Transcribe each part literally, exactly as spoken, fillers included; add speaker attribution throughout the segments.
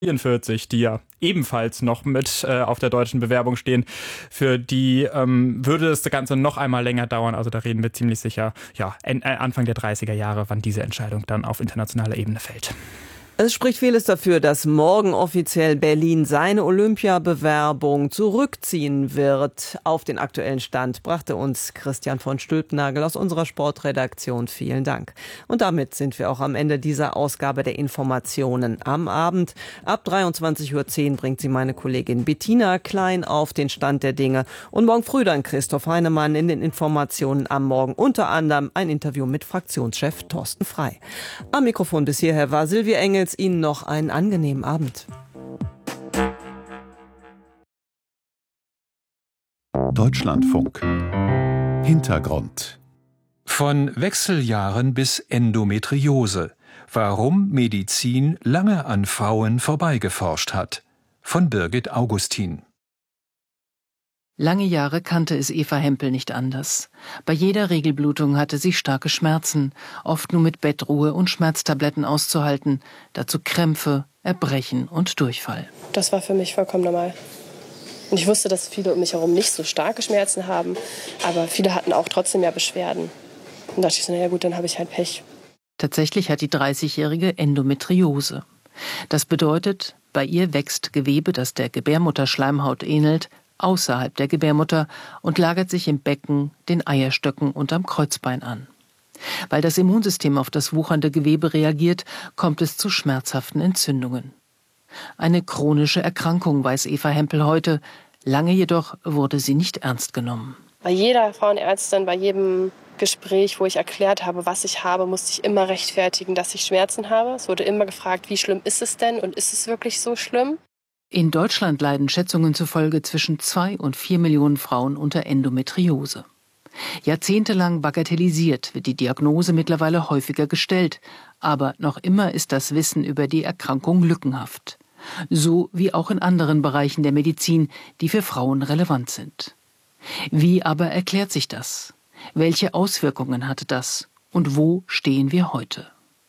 Speaker 1: vierundvierzig, die ja ebenfalls noch mit äh, auf der deutschen Bewerbung stehen, für die ähm, würde das Ganze noch einmal länger dauern. Also da reden wir ziemlich sicher, ja, en- äh, Anfang der dreißiger Jahre, wann diese Entscheidung dann auf internationaler Ebene fällt.
Speaker 2: Es spricht vieles dafür, dass morgen offiziell Berlin seine Olympiabewerbung zurückziehen wird. Auf den aktuellen Stand brachte uns Christian von Stülpnagel aus unserer Sportredaktion. Vielen Dank. Und damit sind wir auch am Ende dieser Ausgabe der Informationen am Abend. Ab dreiundzwanzig Uhr zehn bringt sie meine Kollegin Bettina Klein auf den Stand der Dinge. Und morgen früh dann Christoph Heinemann in den Informationen am Morgen. Unter anderem ein Interview mit Fraktionschef Thorsten Frey. Am Mikrofon bis hierher war Silvia Engels. Ihnen noch einen angenehmen Abend.
Speaker 3: Deutschlandfunk. Hintergrund.
Speaker 4: Von Wechseljahren bis Endometriose. Warum Medizin lange an Frauen vorbeigeforscht hat. Von Birgit Augustin.
Speaker 5: Lange Jahre kannte es Eva Hempel nicht anders. Bei jeder Regelblutung hatte sie starke Schmerzen, oft nur mit Bettruhe und Schmerztabletten auszuhalten, dazu Krämpfe, Erbrechen und Durchfall.
Speaker 6: Das war für mich vollkommen normal. Und ich wusste, dass viele um mich herum nicht so starke Schmerzen haben, aber viele hatten auch trotzdem ja Beschwerden. Und da dachte ich so, naja gut, dann habe ich halt Pech.
Speaker 5: Tatsächlich hat die dreißigjährige Endometriose. Das bedeutet, bei ihr wächst Gewebe, das der Gebärmutterschleimhaut ähnelt, außerhalb der Gebärmutter und lagert sich im Becken, den Eierstöcken und am Kreuzbein an. Weil das Immunsystem auf das wuchernde Gewebe reagiert, kommt es zu schmerzhaften Entzündungen. Eine chronische Erkrankung, weiß Eva Hempel heute. Lange jedoch wurde sie nicht ernst genommen.
Speaker 6: Bei jeder Frauenärztin, bei jedem Gespräch, wo ich erklärt habe, was ich habe, musste ich immer rechtfertigen, dass ich Schmerzen habe. Es wurde immer gefragt, wie schlimm ist es denn und ist es wirklich so schlimm?
Speaker 5: In Deutschland leiden Schätzungen zufolge zwischen zwei und vier Millionen Frauen unter Endometriose. Jahrzehntelang bagatellisiert wird die Diagnose mittlerweile häufiger gestellt, aber noch immer ist das Wissen über die Erkrankung lückenhaft. So wie auch in anderen Bereichen der Medizin, die für Frauen relevant sind. Wie aber erklärt sich das? Welche Auswirkungen hatte das? Und wo stehen wir heute?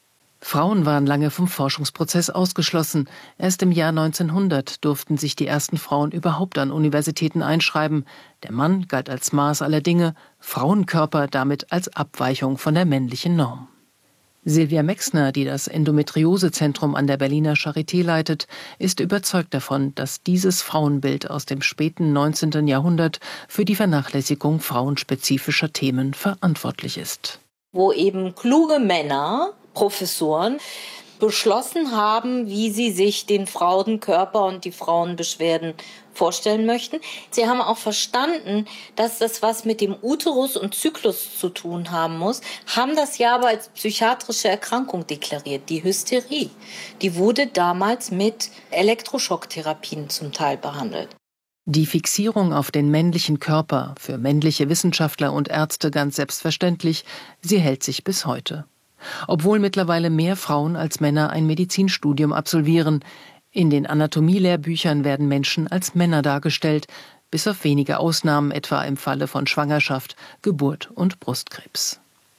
Speaker 5: Frauen waren lange vom Forschungsprozess ausgeschlossen. Erst im Jahr neunzehnhundert durften sich die ersten Frauen überhaupt an Universitäten einschreiben. Der Mann galt als Maß aller Dinge, Frauenkörper damit als Abweichung von der männlichen Norm. Silvia Mexner, die das Endometriosezentrum an der Berliner Charité leitet, ist überzeugt davon, dass dieses Frauenbild aus dem späten neunzehnten Jahrhundert für die Vernachlässigung frauenspezifischer Themen verantwortlich ist.
Speaker 7: Wo eben kluge Männer, Professoren, beschlossen haben, wie sie sich den Frauenkörper und die Frauenbeschwerden vorstellen möchten. Sie haben auch verstanden, dass das was mit dem Uterus und Zyklus zu tun haben muss, haben das ja aber als psychiatrische Erkrankung deklariert, die Hysterie. Die wurde damals mit Elektroschocktherapien zum Teil behandelt.
Speaker 5: Die Fixierung auf den männlichen Körper, für männliche Wissenschaftler und Ärzte ganz selbstverständlich, sie hält sich bis heute. Obwohl mittlerweile mehr Frauen als Männer ein Medizinstudium absolvieren. In den Anatomielehrbüchern werden Menschen als Männer dargestellt, bis auf wenige Ausnahmen, etwa im Falle von Schwangerschaft, Geburt und Brustkrebs.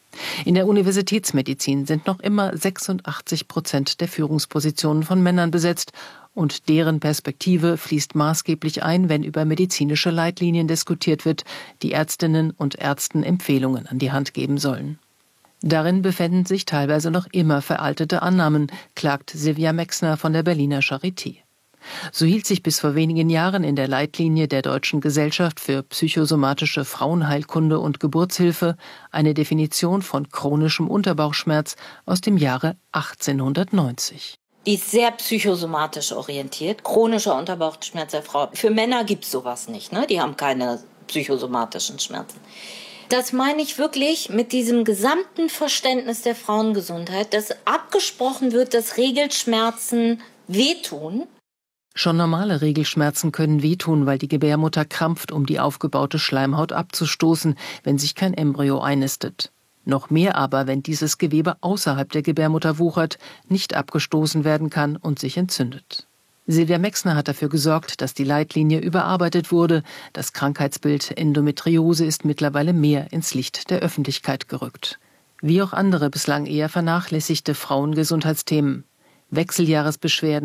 Speaker 5: In der Universitätsmedizin sind noch immer sechsundachtzig Prozent der Führungspositionen von Männern besetzt und deren Perspektive fließt maßgeblich ein, wenn über medizinische Leitlinien diskutiert wird, die Ärztinnen und Ärzten Empfehlungen an die Hand geben sollen. Darin befinden sich teilweise noch immer veraltete Annahmen, klagt Silvia Mexner von der Berliner Charité. So hielt sich bis vor wenigen Jahren in der Leitlinie der Deutschen Gesellschaft für psychosomatische Frauenheilkunde und Geburtshilfe eine Definition von chronischem Unterbauchschmerz aus dem Jahre achtzehnhundertneunzig.
Speaker 7: Die ist sehr psychosomatisch orientiert, chronischer Unterbauchschmerz der Frau. Für Männer gibt es sowas nicht, ne? Die haben keine psychosomatischen Schmerzen. Das meine ich wirklich mit diesem gesamten Verständnis der Frauengesundheit, dass abgesprochen wird, dass Regelschmerzen wehtun.
Speaker 5: Schon normale Regelschmerzen können wehtun, weil die Gebärmutter krampft, um die aufgebaute Schleimhaut abzustoßen, wenn sich kein Embryo einnistet. Noch mehr aber, wenn dieses Gewebe außerhalb der Gebärmutter wuchert, nicht abgestoßen werden kann und sich entzündet. Silvia Mexner hat dafür gesorgt, dass die Leitlinie überarbeitet wurde. Das Krankheitsbild Endometriose ist mittlerweile mehr ins Licht der Öffentlichkeit gerückt. Wie auch andere bislang eher vernachlässigte Frauengesundheitsthemen. Wechseljahresbeschwerden,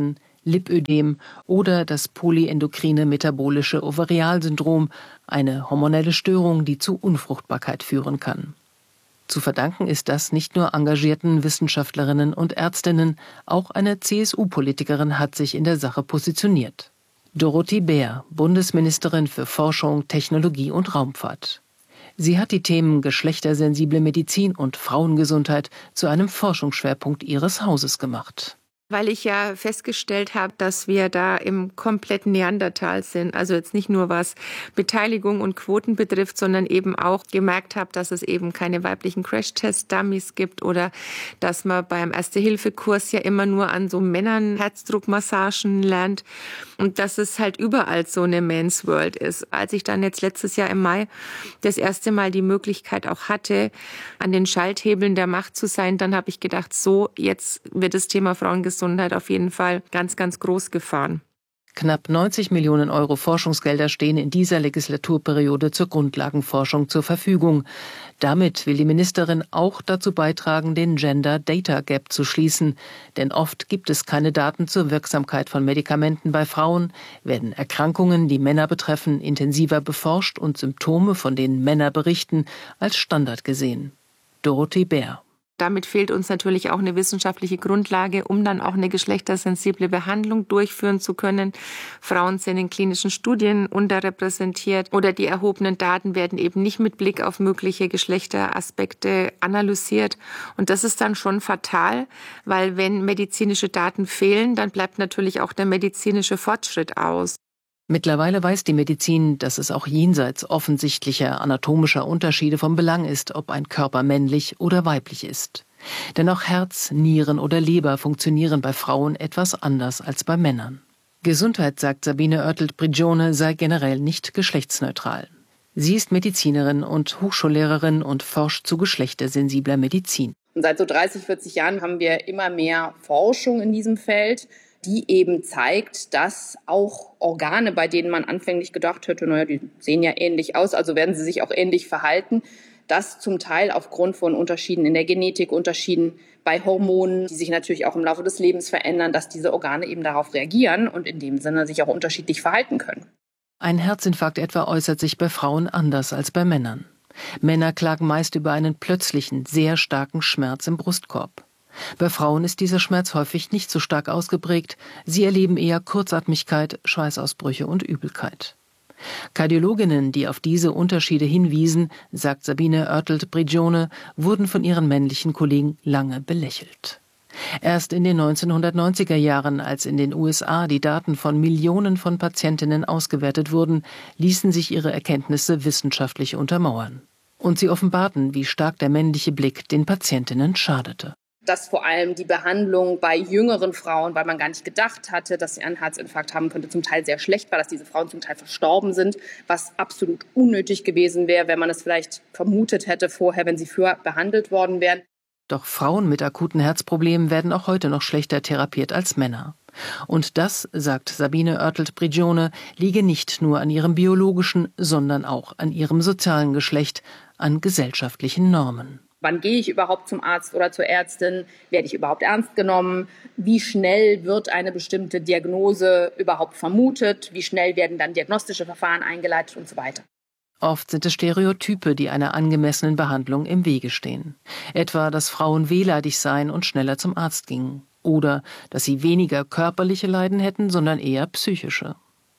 Speaker 5: Lipödem oder das polyendokrine metabolische Ovarialsyndrom, eine hormonelle Störung, die zu Unfruchtbarkeit führen kann. Zu verdanken ist das nicht nur engagierten Wissenschaftlerinnen und Ärztinnen, auch eine C S U-Politikerin hat sich in der Sache positioniert. Dorothee Bär, Bundesministerin für Forschung, Technologie und Raumfahrt. Sie hat die Themen geschlechtersensible Medizin und Frauengesundheit zu einem Forschungsschwerpunkt ihres Hauses gemacht.
Speaker 8: Weil ich ja festgestellt habe, dass wir da im kompletten Neandertal sind. Also jetzt nicht nur was Beteiligung und Quoten betrifft, sondern eben auch gemerkt habe, dass es eben keine weiblichen Crash-Test-Dummies gibt oder dass man beim Erste-Hilfe-Kurs ja immer nur an so Männern Herzdruckmassagen lernt und dass es halt überall so eine Men's World ist. Als ich dann jetzt letztes Jahr im Mai das erste Mal die Möglichkeit auch hatte, an den Schalthebeln der Macht zu sein, dann habe ich gedacht, so, jetzt wird das Thema Frauengesundheit Gesundheit auf jeden Fall ganz, ganz groß gefahren.
Speaker 5: Knapp neunzig Millionen Euro Forschungsgelder stehen in dieser Legislaturperiode zur Grundlagenforschung zur Verfügung. Damit will die Ministerin auch dazu beitragen, den Gender Data Gap zu schließen. Denn oft gibt es keine Daten zur Wirksamkeit von Medikamenten bei Frauen, werden Erkrankungen, die Männer betreffen, intensiver beforscht und Symptome, von denen Männer berichten, als Standard gesehen. Dorothee Bär.
Speaker 8: Damit fehlt uns natürlich auch eine wissenschaftliche Grundlage, um dann auch eine geschlechtersensible Behandlung durchführen zu können. Frauen sind in klinischen Studien unterrepräsentiert oder die erhobenen Daten werden eben nicht mit Blick auf mögliche Geschlechteraspekte analysiert. Und das ist dann schon fatal, weil wenn medizinische Daten fehlen, dann bleibt natürlich auch der medizinische Fortschritt aus.
Speaker 5: Mittlerweile weiß die Medizin, dass es auch jenseits offensichtlicher anatomischer Unterschiede von Belang ist, ob ein Körper männlich oder weiblich ist. Denn auch Herz, Nieren oder Leber funktionieren bei Frauen etwas anders als bei Männern. Gesundheit, sagt Sabine Oertelt-Prigione, sei generell nicht geschlechtsneutral. Sie ist Medizinerin und Hochschullehrerin und forscht zu geschlechtersensibler Medizin.
Speaker 9: Und seit so dreißig, vierzig Jahren haben wir immer mehr Forschung in diesem Feld, die eben zeigt, dass auch Organe, bei denen man anfänglich gedacht hätte, naja, die sehen ja ähnlich aus, also werden sie sich auch ähnlich verhalten, dass zum Teil aufgrund von Unterschieden in der Genetik, Unterschieden bei Hormonen, die sich natürlich auch im Laufe des Lebens verändern, dass diese Organe eben darauf reagieren und in dem Sinne sich auch unterschiedlich verhalten können.
Speaker 5: Ein Herzinfarkt etwa äußert sich bei Frauen anders als bei Männern. Männer klagen meist über einen plötzlichen, sehr starken Schmerz im Brustkorb. Bei Frauen ist dieser Schmerz häufig nicht so stark ausgeprägt. Sie erleben eher Kurzatmigkeit, Schweißausbrüche und Übelkeit. Kardiologinnen, die auf diese Unterschiede hinwiesen, sagt Sabine Oertelt-Prigione, wurden von ihren männlichen Kollegen lange belächelt. Erst in den neunzehnhundertneunziger Jahren, als in den U S A die Daten von Millionen von Patientinnen ausgewertet wurden, ließen sich ihre Erkenntnisse wissenschaftlich untermauern. Und sie offenbarten, wie stark der männliche Blick den Patientinnen schadete.
Speaker 9: Dass vor allem die Behandlung bei jüngeren Frauen, weil man gar nicht gedacht hatte, dass sie einen Herzinfarkt haben könnte, zum Teil sehr schlecht war, dass diese Frauen zum Teil verstorben sind, was absolut unnötig gewesen wäre, wenn man es vielleicht vermutet hätte vorher, wenn sie früher behandelt worden wären.
Speaker 5: Doch Frauen mit akuten Herzproblemen werden auch heute noch schlechter therapiert als Männer. Und das, sagt Sabine Oertelt-Prigione, liege nicht nur an ihrem biologischen, sondern auch an ihrem sozialen Geschlecht, an gesellschaftlichen Normen.
Speaker 9: Wann gehe ich überhaupt zum Arzt oder zur Ärztin? Werde ich überhaupt ernst genommen? Wie schnell wird eine bestimmte Diagnose überhaupt vermutet? Wie schnell werden dann diagnostische Verfahren eingeleitet und so weiter?
Speaker 5: Oft sind es Stereotype, die einer angemessenen Behandlung im Wege stehen. Etwa, dass Frauen wehleidig seien und schneller zum Arzt gingen. Oder dass sie weniger körperliche Leiden hätten, sondern eher psychische.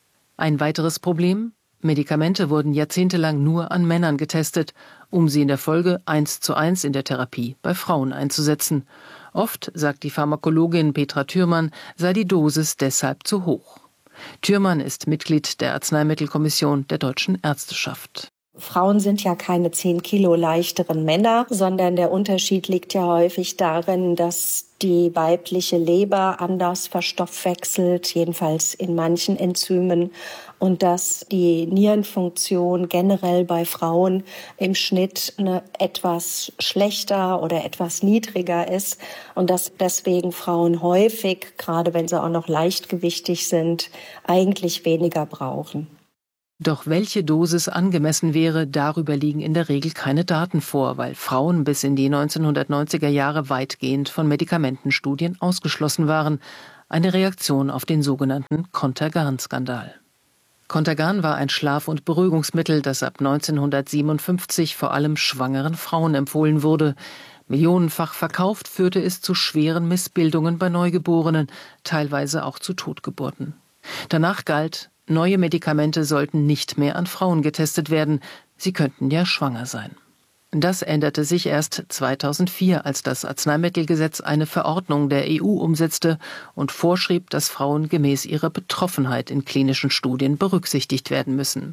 Speaker 5: Ein weiteres Problem? Medikamente wurden jahrzehntelang nur an Männern getestet, um sie in der Folge eins zu eins in der Therapie bei Frauen einzusetzen. Oft, sagt die Pharmakologin Petra Thürmann, sei die Dosis deshalb zu hoch. Thürmann ist Mitglied der Arzneimittelkommission der Deutschen Ärzteschaft.
Speaker 10: Frauen sind ja keine zehn Kilo leichteren Männer, sondern der Unterschied liegt ja häufig darin, dass die weibliche Leber anders verstoffwechselt, jedenfalls in manchen Enzymen, und dass die Nierenfunktion generell bei Frauen im Schnitt eine etwas schlechter oder etwas niedriger ist und dass deswegen Frauen häufig, gerade wenn sie auch noch leichtgewichtig sind, eigentlich weniger brauchen.
Speaker 5: Doch welche Dosis angemessen wäre, darüber liegen in der Regel keine Daten vor, weil Frauen bis in die neunzehnhundertneunziger Jahre weitgehend von Medikamentenstudien ausgeschlossen waren. Eine Reaktion auf den sogenannten Contergan-Skandal. Contergan war ein Schlaf- und Beruhigungsmittel, das ab neunzehnhundertsiebenundfünfzig vor allem schwangeren Frauen empfohlen wurde. Millionenfach verkauft führte es zu schweren Missbildungen bei Neugeborenen, teilweise auch zu Totgeburten. Danach galt, neue Medikamente sollten nicht mehr an Frauen getestet werden, sie könnten ja schwanger sein. Das änderte sich erst zweitausendvier, als das Arzneimittelgesetz eine Verordnung der E U umsetzte und vorschrieb, dass Frauen gemäß ihrer Betroffenheit in klinischen Studien berücksichtigt werden müssen.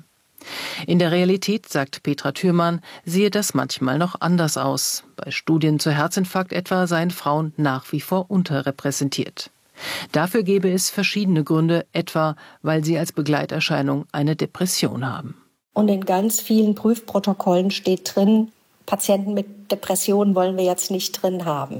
Speaker 5: In der Realität, sagt Petra Thürmann, sehe das manchmal noch anders aus. Bei Studien zu Herzinfarkt etwa seien Frauen nach wie vor unterrepräsentiert. Dafür gäbe es verschiedene Gründe, etwa weil sie als Begleiterscheinung eine Depression haben.
Speaker 10: Und in ganz vielen Prüfprotokollen steht drin, Patienten mit Depressionen wollen wir jetzt nicht drin haben.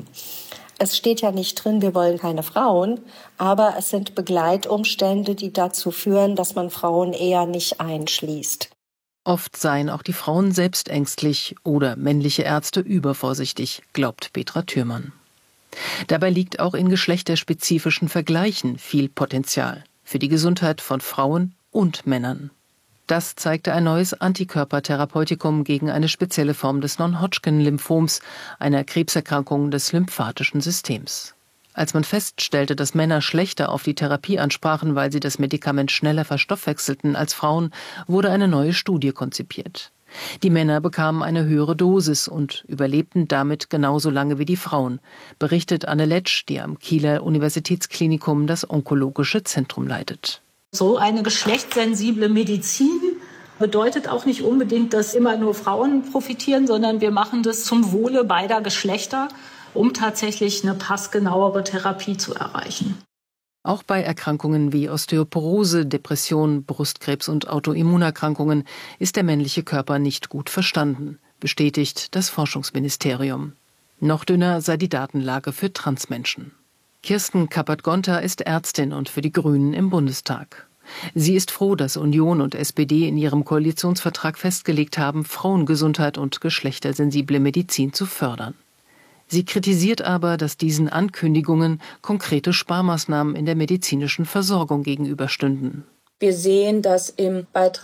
Speaker 10: Es steht ja nicht drin, wir wollen keine Frauen, aber es sind Begleitumstände, die dazu führen, dass man Frauen eher nicht einschließt.
Speaker 5: Oft seien auch die Frauen selbst ängstlich oder männliche Ärzte übervorsichtig, glaubt Petra Thürmann. Dabei liegt auch in geschlechterspezifischen Vergleichen viel Potenzial für die Gesundheit von Frauen und Männern. Das zeigte ein neues Antikörpertherapeutikum gegen eine spezielle Form des Non-Hodgkin-Lymphoms, einer Krebserkrankung des lymphatischen Systems. Als man feststellte, dass Männer schlechter auf die Therapie ansprachen, weil sie das Medikament schneller verstoffwechselten als Frauen, wurde eine neue Studie konzipiert. Die Männer bekamen eine höhere Dosis und überlebten damit genauso lange wie die Frauen, berichtet Anne Letsch, die am Kieler Universitätsklinikum das Onkologische Zentrum leitet.
Speaker 11: So eine geschlechtssensible Medizin bedeutet auch nicht unbedingt, dass immer nur Frauen profitieren, sondern wir machen das zum Wohle beider Geschlechter, um tatsächlich eine passgenauere Therapie zu erreichen.
Speaker 5: Auch bei Erkrankungen wie Osteoporose, Depression, Brustkrebs und Autoimmunerkrankungen ist der männliche Körper nicht gut verstanden, bestätigt das Forschungsministerium. Noch dünner sei die Datenlage für Transmenschen. Kirsten Kappert-Gonter ist Ärztin und für die Grünen im Bundestag. Sie ist froh, dass Union und S P D in ihrem Koalitionsvertrag festgelegt haben, Frauengesundheit und geschlechtersensible Medizin zu fördern. Sie kritisiert aber, dass diesen Ankündigungen konkrete Sparmaßnahmen in der medizinischen Versorgung gegenüberstünden.
Speaker 12: Wir sehen, dass im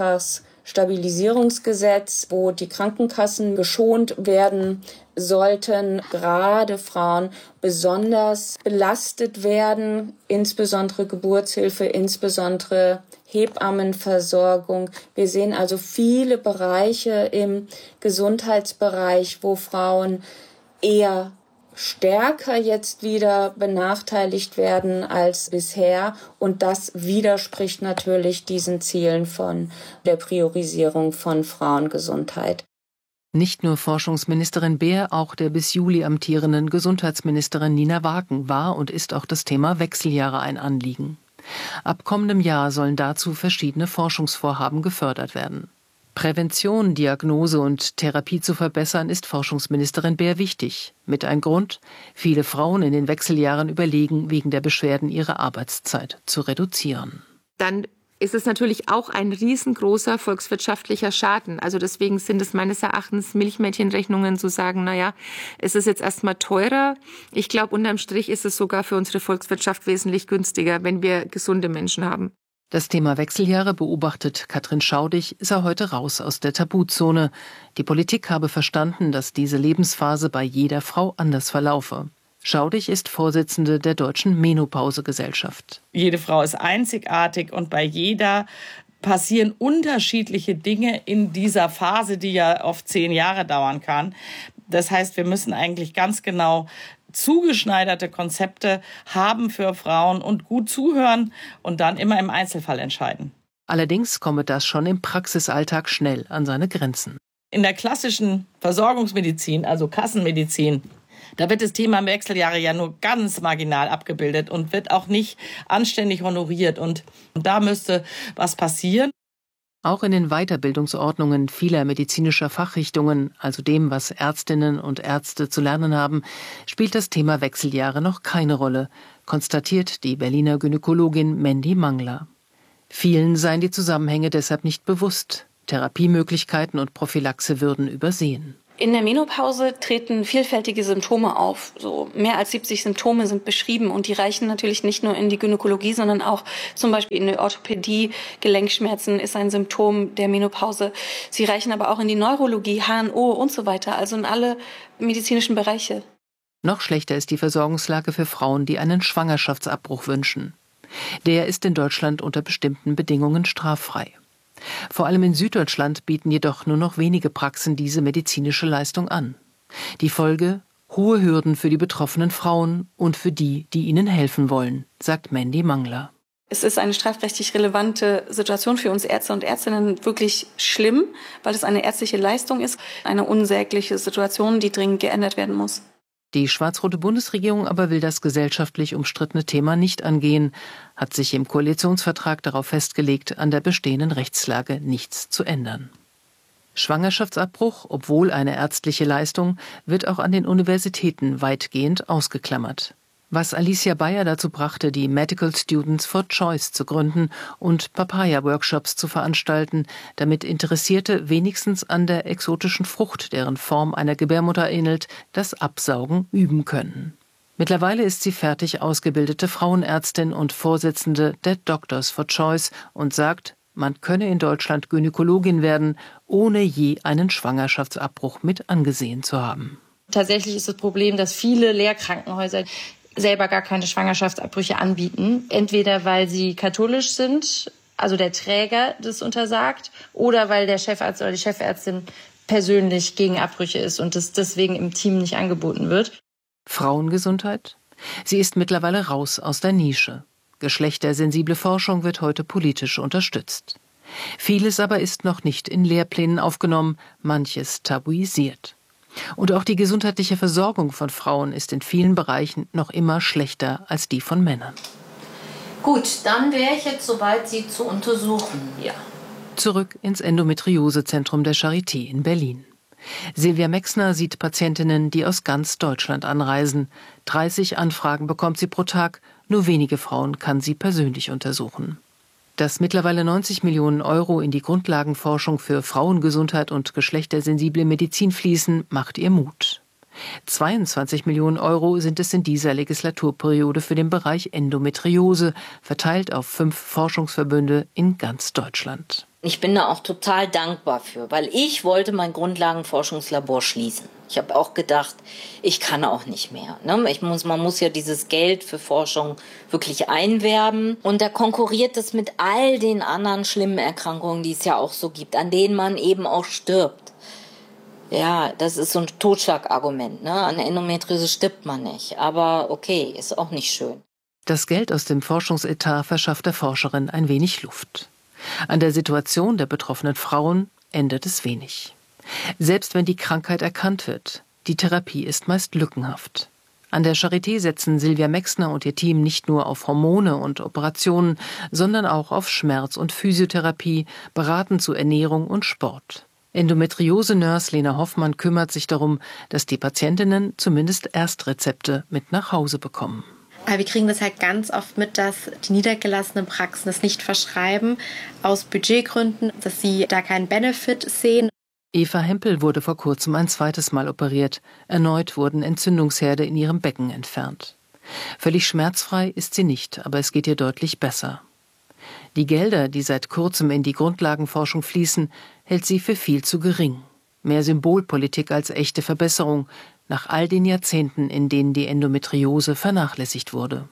Speaker 12: Beitragsstabilisierungsgesetz, wo die Krankenkassen geschont werden sollten, gerade Frauen besonders belastet werden, insbesondere Geburtshilfe, insbesondere Hebammenversorgung. Wir sehen also viele Bereiche im Gesundheitsbereich, wo Frauen eher stärker jetzt wieder benachteiligt werden als bisher. Und das widerspricht natürlich diesen Zielen von der Priorisierung von Frauengesundheit.
Speaker 5: Nicht nur Forschungsministerin Beer, auch der bis Juli amtierenden Gesundheitsministerin Nina Waken war und ist auch das Thema Wechseljahre ein Anliegen. Ab kommendem Jahr sollen dazu verschiedene Forschungsvorhaben gefördert werden. Prävention, Diagnose und Therapie zu verbessern, ist Forschungsministerin Beer wichtig. Mit ein Grund: viele Frauen in den Wechseljahren überlegen, wegen der Beschwerden ihre Arbeitszeit zu reduzieren.
Speaker 8: Dann ist es natürlich auch ein riesengroßer volkswirtschaftlicher Schaden. Also deswegen sind es meines Erachtens Milchmädchenrechnungen zu sagen, naja, es ist jetzt erstmal teurer. Ich glaube, unterm Strich ist es sogar für unsere Volkswirtschaft wesentlich günstiger, wenn wir gesunde Menschen haben.
Speaker 5: Das Thema Wechseljahre, beobachtet Katrin Schaudig, sei heute raus aus der Tabuzone. Die Politik habe verstanden, dass diese Lebensphase bei jeder Frau anders verlaufe. Schaudig ist Vorsitzende der Deutschen Menopausegesellschaft.
Speaker 13: Jede Frau ist einzigartig und bei jeder passieren unterschiedliche Dinge in dieser Phase, die ja oft zehn Jahre dauern kann. Das heißt, wir müssen eigentlich ganz genau zugeschneiderte Konzepte haben für Frauen und gut zuhören und dann immer im Einzelfall entscheiden.
Speaker 5: Allerdings komme das schon im Praxisalltag schnell an seine Grenzen.
Speaker 13: In der klassischen Versorgungsmedizin, also Kassenmedizin, da wird das Thema Wechseljahre ja nur ganz marginal abgebildet und wird auch nicht anständig honoriert. Und da müsste was passieren.
Speaker 5: Auch in den Weiterbildungsordnungen vieler medizinischer Fachrichtungen, also dem, was Ärztinnen und Ärzte zu lernen haben, spielt das Thema Wechseljahre noch keine Rolle, konstatiert die Berliner Gynäkologin Mandy Mangler. Vielen seien die Zusammenhänge deshalb nicht bewusst. Therapiemöglichkeiten und Prophylaxe würden übersehen.
Speaker 14: In der Menopause treten vielfältige Symptome auf. So mehr als siebzig Symptome sind beschrieben und die reichen natürlich nicht nur in die Gynäkologie, sondern auch zum Beispiel in die Orthopädie. Gelenkschmerzen ist ein Symptom der Menopause. Sie reichen aber auch in die Neurologie, H N O und so weiter, also in alle medizinischen Bereiche.
Speaker 5: Noch schlechter ist die Versorgungslage für Frauen, die einen Schwangerschaftsabbruch wünschen. Der ist in Deutschland unter bestimmten Bedingungen straffrei. Vor allem in Süddeutschland bieten jedoch nur noch wenige Praxen diese medizinische Leistung an. Die Folge: hohe Hürden für die betroffenen Frauen und für die, die ihnen helfen wollen, sagt Mandy Mangler.
Speaker 14: Es ist eine strafrechtlich relevante Situation für uns Ärzte und Ärztinnen, wirklich schlimm, weil es eine ärztliche Leistung ist, eine unsägliche Situation, die dringend geändert werden muss.
Speaker 5: Die schwarz-rote Bundesregierung aber will das gesellschaftlich umstrittene Thema nicht angehen, hat sich im Koalitionsvertrag darauf festgelegt, an der bestehenden Rechtslage nichts zu ändern. Schwangerschaftsabbruch, obwohl eine ärztliche Leistung, wird auch an den Universitäten weitgehend ausgeklammert. Was Alicia Bayer dazu brachte, die Medical Students for Choice zu gründen und Papaya-Workshops zu veranstalten, damit Interessierte wenigstens an der exotischen Frucht, deren Form einer Gebärmutter ähnelt, das Absaugen üben können. Mittlerweile ist sie fertig ausgebildete Frauenärztin und Vorsitzende der Doctors for Choice und sagt, man könne in Deutschland Gynäkologin werden, ohne je einen Schwangerschaftsabbruch mit angesehen zu haben.
Speaker 15: Tatsächlich ist das Problem, dass viele Lehrkrankenhäuser selber gar keine Schwangerschaftsabbrüche anbieten. Entweder weil sie katholisch sind, also der Träger das untersagt, oder weil der Chefarzt oder die Chefärztin persönlich gegen Abbrüche ist und das deswegen im Team nicht angeboten wird.
Speaker 5: Frauengesundheit? Sie ist mittlerweile raus aus der Nische. Geschlechtersensible Forschung wird heute politisch unterstützt. Vieles aber ist noch nicht in Lehrplänen aufgenommen, manches tabuisiert. Und auch die gesundheitliche Versorgung von Frauen ist in vielen Bereichen noch immer schlechter als die von Männern.
Speaker 7: Gut, dann wäre ich jetzt soweit, Sie zu untersuchen. Ja.
Speaker 5: Zurück ins Endometriosezentrum der Charité in Berlin. Silvia Mexner sieht Patientinnen, die aus ganz Deutschland anreisen. dreißig Anfragen bekommt sie pro Tag, nur wenige Frauen kann sie persönlich untersuchen. Dass mittlerweile neunzig Millionen Euro in die Grundlagenforschung für Frauengesundheit und geschlechtersensible Medizin fließen, macht ihr Mut. zweiundzwanzig Millionen Euro sind es in dieser Legislaturperiode für den Bereich Endometriose, verteilt auf fünf Forschungsverbünde in ganz Deutschland.
Speaker 7: Ich bin da auch total dankbar für, weil ich wollte mein Grundlagenforschungslabor schließen. Ich habe auch gedacht, ich kann auch nicht mehr. Ne? Ich muss, man muss ja dieses Geld für Forschung wirklich einwerben. Und da konkurriert es mit all den anderen schlimmen Erkrankungen, die es ja auch so gibt, an denen man eben auch stirbt. Ja, das ist so ein Totschlagargument. Ne? An Endometriose stirbt man nicht. Aber okay, ist auch nicht schön.
Speaker 5: Das Geld aus dem Forschungsetat verschafft der Forscherin ein wenig Luft. An der Situation der betroffenen Frauen ändert es wenig. Selbst wenn die Krankheit erkannt wird, die Therapie ist meist lückenhaft. An der Charité setzen Silvia Mexner und ihr Team nicht nur auf Hormone und Operationen, sondern auch auf Schmerz- und Physiotherapie, beraten zu Ernährung und Sport. Endometriose-Nurse Lena Hoffmann kümmert sich darum, dass die Patientinnen zumindest Erstrezepte mit nach Hause bekommen.
Speaker 16: Aber wir kriegen das halt ganz oft mit, dass die niedergelassenen Praxen es nicht verschreiben, aus Budgetgründen, dass sie da keinen Benefit sehen.
Speaker 5: Eva Hempel wurde vor kurzem ein zweites Mal operiert. Erneut wurden Entzündungsherde in ihrem Becken entfernt. Völlig schmerzfrei ist sie nicht, aber es geht ihr deutlich besser. Die Gelder, die seit kurzem in die Grundlagenforschung fließen, hält sie für viel zu gering. Mehr Symbolpolitik als echte Verbesserung, nach all den Jahrzehnten, in denen die Endometriose vernachlässigt wurde.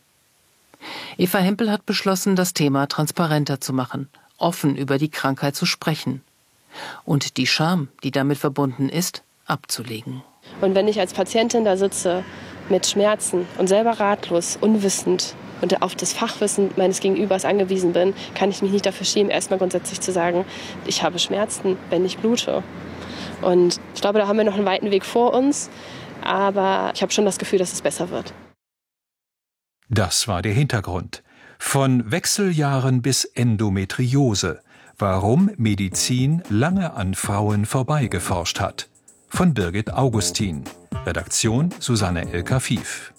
Speaker 5: Eva Hempel hat beschlossen, das Thema transparenter zu machen, offen über die Krankheit zu sprechen und die Scham, die damit verbunden ist, abzulegen.
Speaker 6: Und wenn ich als Patientin da sitze mit Schmerzen und selber ratlos, unwissend und auf das Fachwissen meines Gegenübers angewiesen bin, kann ich mich nicht dafür schämen, erstmal grundsätzlich zu sagen, ich habe Schmerzen, wenn ich blute. Und ich glaube, da haben wir noch einen weiten Weg vor uns, aber ich habe schon das Gefühl, dass es besser wird.
Speaker 4: Das war der Hintergrund. Von Wechseljahren bis Endometriose. Warum Medizin lange an Frauen vorbeigeforscht hat. Von Birgit Augustin. Redaktion Susanne El-Kafif.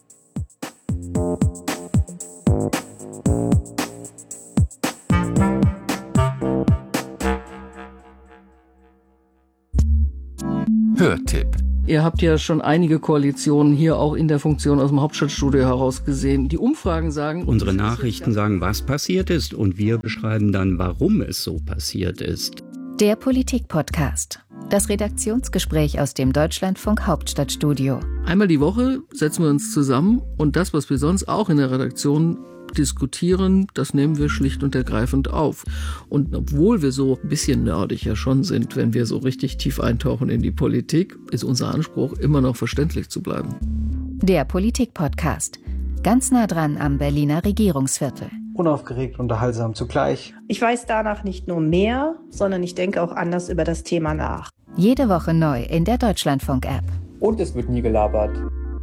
Speaker 3: Hörtipp
Speaker 17: Ihr habt ja schon einige Koalitionen hier auch in der Funktion aus dem Hauptstadtstudio heraus gesehen. Die Umfragen sagen...
Speaker 18: Unsere Nachrichten sagen, was passiert ist, und wir beschreiben dann, warum es so passiert ist.
Speaker 19: Der Politik-Podcast. Das Redaktionsgespräch aus dem Deutschlandfunk Hauptstadtstudio.
Speaker 17: Einmal die Woche setzen wir uns zusammen und das, was wir sonst auch in der Redaktion diskutieren, das nehmen wir schlicht und ergreifend auf. Und obwohl wir so ein bisschen nerdig ja schon sind, wenn wir so richtig tief eintauchen in die Politik, ist unser Anspruch, immer noch verständlich zu bleiben.
Speaker 19: Der Politik-Podcast. Ganz nah dran am Berliner Regierungsviertel.
Speaker 20: Unaufgeregt, unterhaltsam zugleich.
Speaker 21: Ich weiß danach nicht nur mehr, sondern ich denke auch anders über das Thema nach.
Speaker 19: Jede Woche neu in der Deutschlandfunk-App.
Speaker 22: Und es wird nie gelabert.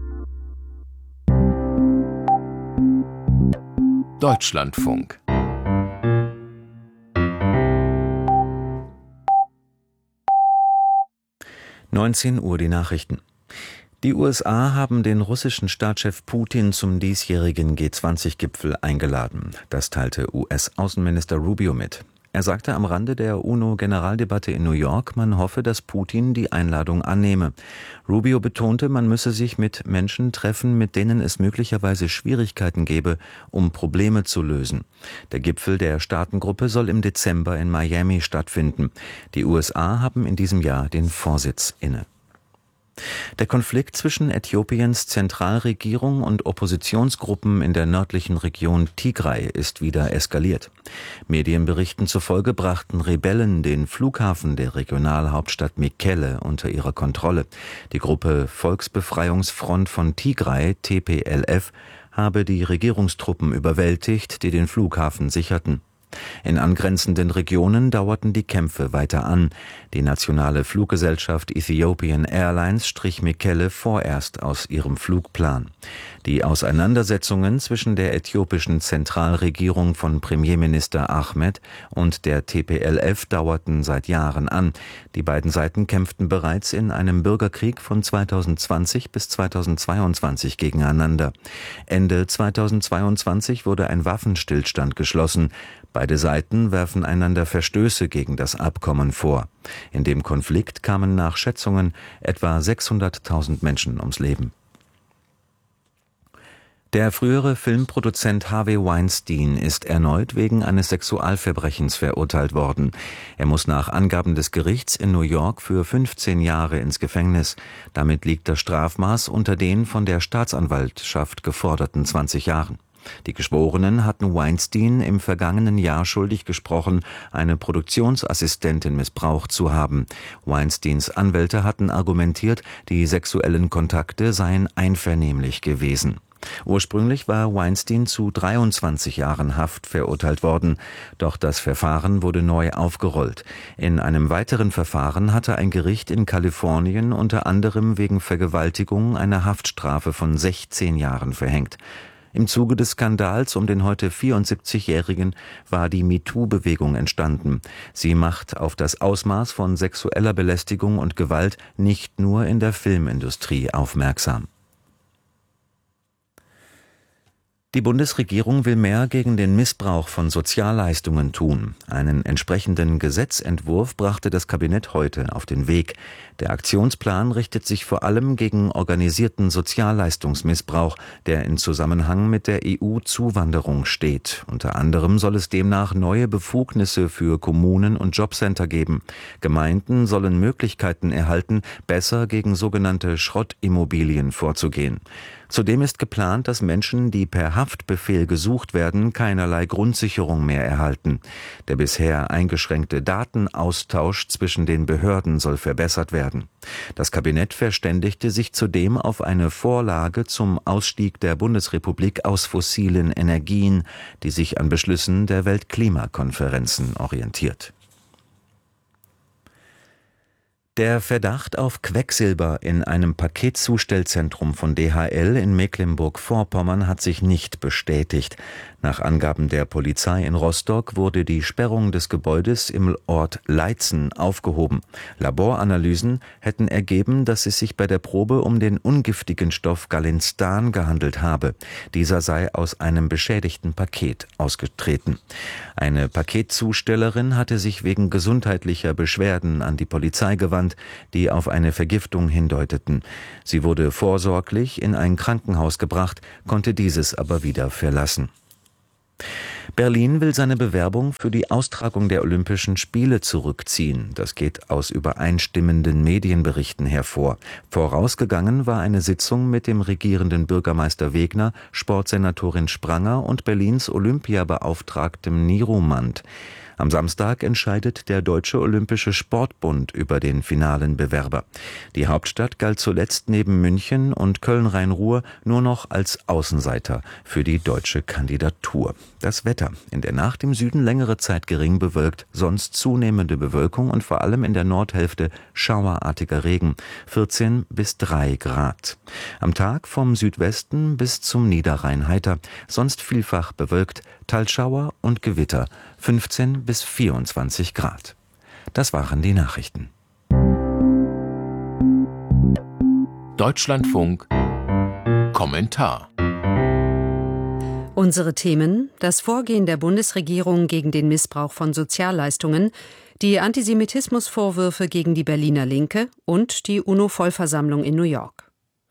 Speaker 3: Deutschlandfunk.
Speaker 23: neunzehn Uhr die Nachrichten. Die U S A haben den russischen Staatschef Putin zum diesjährigen G zwanzig Gipfel eingeladen. Das teilte U S-Außenminister Rubio mit. Er sagte am Rande der UNO-Generaldebatte in New York, man hoffe, dass Putin die Einladung annehme. Rubio betonte, man müsse sich mit Menschen treffen, mit denen es möglicherweise Schwierigkeiten gäbe, um Probleme zu lösen. Der Gipfel der Staatengruppe soll im Dezember in Miami stattfinden. Die U S A haben in diesem Jahr den Vorsitz inne. Der Konflikt zwischen Äthiopiens Zentralregierung und Oppositionsgruppen in der nördlichen Region Tigray ist wieder eskaliert. Medienberichten zufolge brachten Rebellen den Flughafen der Regionalhauptstadt Mekelle unter ihre Kontrolle. Die Gruppe Volksbefreiungsfront von Tigray, T P L F, habe die Regierungstruppen überwältigt, die den Flughafen sicherten. In angrenzenden Regionen dauerten die Kämpfe weiter an. Die nationale Fluggesellschaft Ethiopian Airlines strich Mekelle vorerst aus ihrem Flugplan. Die Auseinandersetzungen zwischen der äthiopischen Zentralregierung von Premierminister Ahmed und der T P L F dauerten seit Jahren an. Die beiden Seiten kämpften bereits in einem Bürgerkrieg von zweitausendzwanzig bis zweitausendzweiundzwanzig gegeneinander. Ende zweitausendzweiundzwanzig wurde ein Waffenstillstand geschlossen. Beide Seiten werfen einander Verstöße gegen das Abkommen vor. In dem Konflikt kamen nach Schätzungen etwa sechshunderttausend Menschen ums Leben. Der frühere Filmproduzent Harvey Weinstein ist erneut wegen eines Sexualverbrechens verurteilt worden. Er muss nach Angaben des Gerichts in New York für fünfzehn Jahre ins Gefängnis. Damit liegt das Strafmaß unter den von der Staatsanwaltschaft geforderten zwanzig Jahren. Die Geschworenen hatten Weinstein im vergangenen Jahr schuldig gesprochen, eine Produktionsassistentin missbraucht zu haben. Weinsteins Anwälte hatten argumentiert, die sexuellen Kontakte seien einvernehmlich gewesen. Ursprünglich war Weinstein zu dreiundzwanzig Jahren Haft verurteilt worden, doch das Verfahren wurde neu aufgerollt. In einem weiteren Verfahren hatte ein Gericht in Kalifornien unter anderem wegen Vergewaltigung eine Haftstrafe von sechzehn Jahren verhängt. Im Zuge des Skandals um den heute vierundsiebzigjährigen war die MeToo-Bewegung entstanden. Sie macht auf das Ausmaß von sexueller Belästigung und Gewalt nicht nur in der Filmindustrie aufmerksam. Die Bundesregierung will mehr gegen den Missbrauch von Sozialleistungen tun. Einen entsprechenden Gesetzentwurf brachte das Kabinett heute auf den Weg. Der Aktionsplan richtet sich vor allem gegen organisierten Sozialleistungsmissbrauch, der in Zusammenhang mit der E U-Zuwanderung steht. Unter anderem soll es demnach neue Befugnisse für Kommunen und Jobcenter geben. Gemeinden sollen Möglichkeiten erhalten, besser gegen sogenannte Schrottimmobilien vorzugehen. Zudem ist geplant, dass Menschen, die per Haftbefehl gesucht werden, keinerlei Grundsicherung mehr erhalten. Der bisher eingeschränkte Datenaustausch zwischen den Behörden soll verbessert werden. Das Kabinett verständigte sich zudem auf eine Vorlage zum Ausstieg der Bundesrepublik aus fossilen Energien, die sich an Beschlüssen der Weltklimakonferenzen orientiert. Der Verdacht auf Quecksilber in einem Paketzustellzentrum von D H L in Mecklenburg-Vorpommern hat sich nicht bestätigt. Nach Angaben der Polizei in Rostock wurde die Sperrung des Gebäudes im Ort Leitzen aufgehoben. Laboranalysen hätten ergeben, dass es sich bei der Probe um den ungiftigen Stoff Galinstan gehandelt habe. Dieser sei aus einem beschädigten Paket ausgetreten. Eine Paketzustellerin hatte sich wegen gesundheitlicher Beschwerden an die Polizei gewandt. bekannt, die auf eine Vergiftung hindeuteten. Sie wurde vorsorglich in ein Krankenhaus gebracht, konnte dieses aber wieder verlassen. Berlin will seine Bewerbung für die Austragung der Olympischen Spiele zurückziehen. Das geht aus übereinstimmenden Medienberichten hervor. Vorausgegangen war eine Sitzung mit dem regierenden Bürgermeister Wegner, Sportsenatorin Spranger und Berlins Olympiabeauftragtem Niromand. Am Samstag entscheidet der Deutsche Olympische Sportbund über den finalen Bewerber. Die Hauptstadt galt zuletzt neben München und Köln-Rhein-Ruhr nur noch als Außenseiter für die deutsche Kandidatur. Das Wetter: in der Nacht im Süden längere Zeit gering bewölkt, sonst zunehmende Bewölkung und vor allem in der Nordhälfte schauerartiger Regen, vierzehn bis drei Grad. Am Tag vom Südwesten bis zum Niederrhein heiter, sonst vielfach bewölkt, Talschauer und Gewitter, fünfzehn bis vierundzwanzig Grad. Das waren die Nachrichten.
Speaker 3: Deutschlandfunk Kommentar.
Speaker 1: Unsere Themen: das Vorgehen der Bundesregierung gegen den Missbrauch von Sozialleistungen, die Antisemitismusvorwürfe gegen die Berliner Linke und die UNO-Vollversammlung in New York.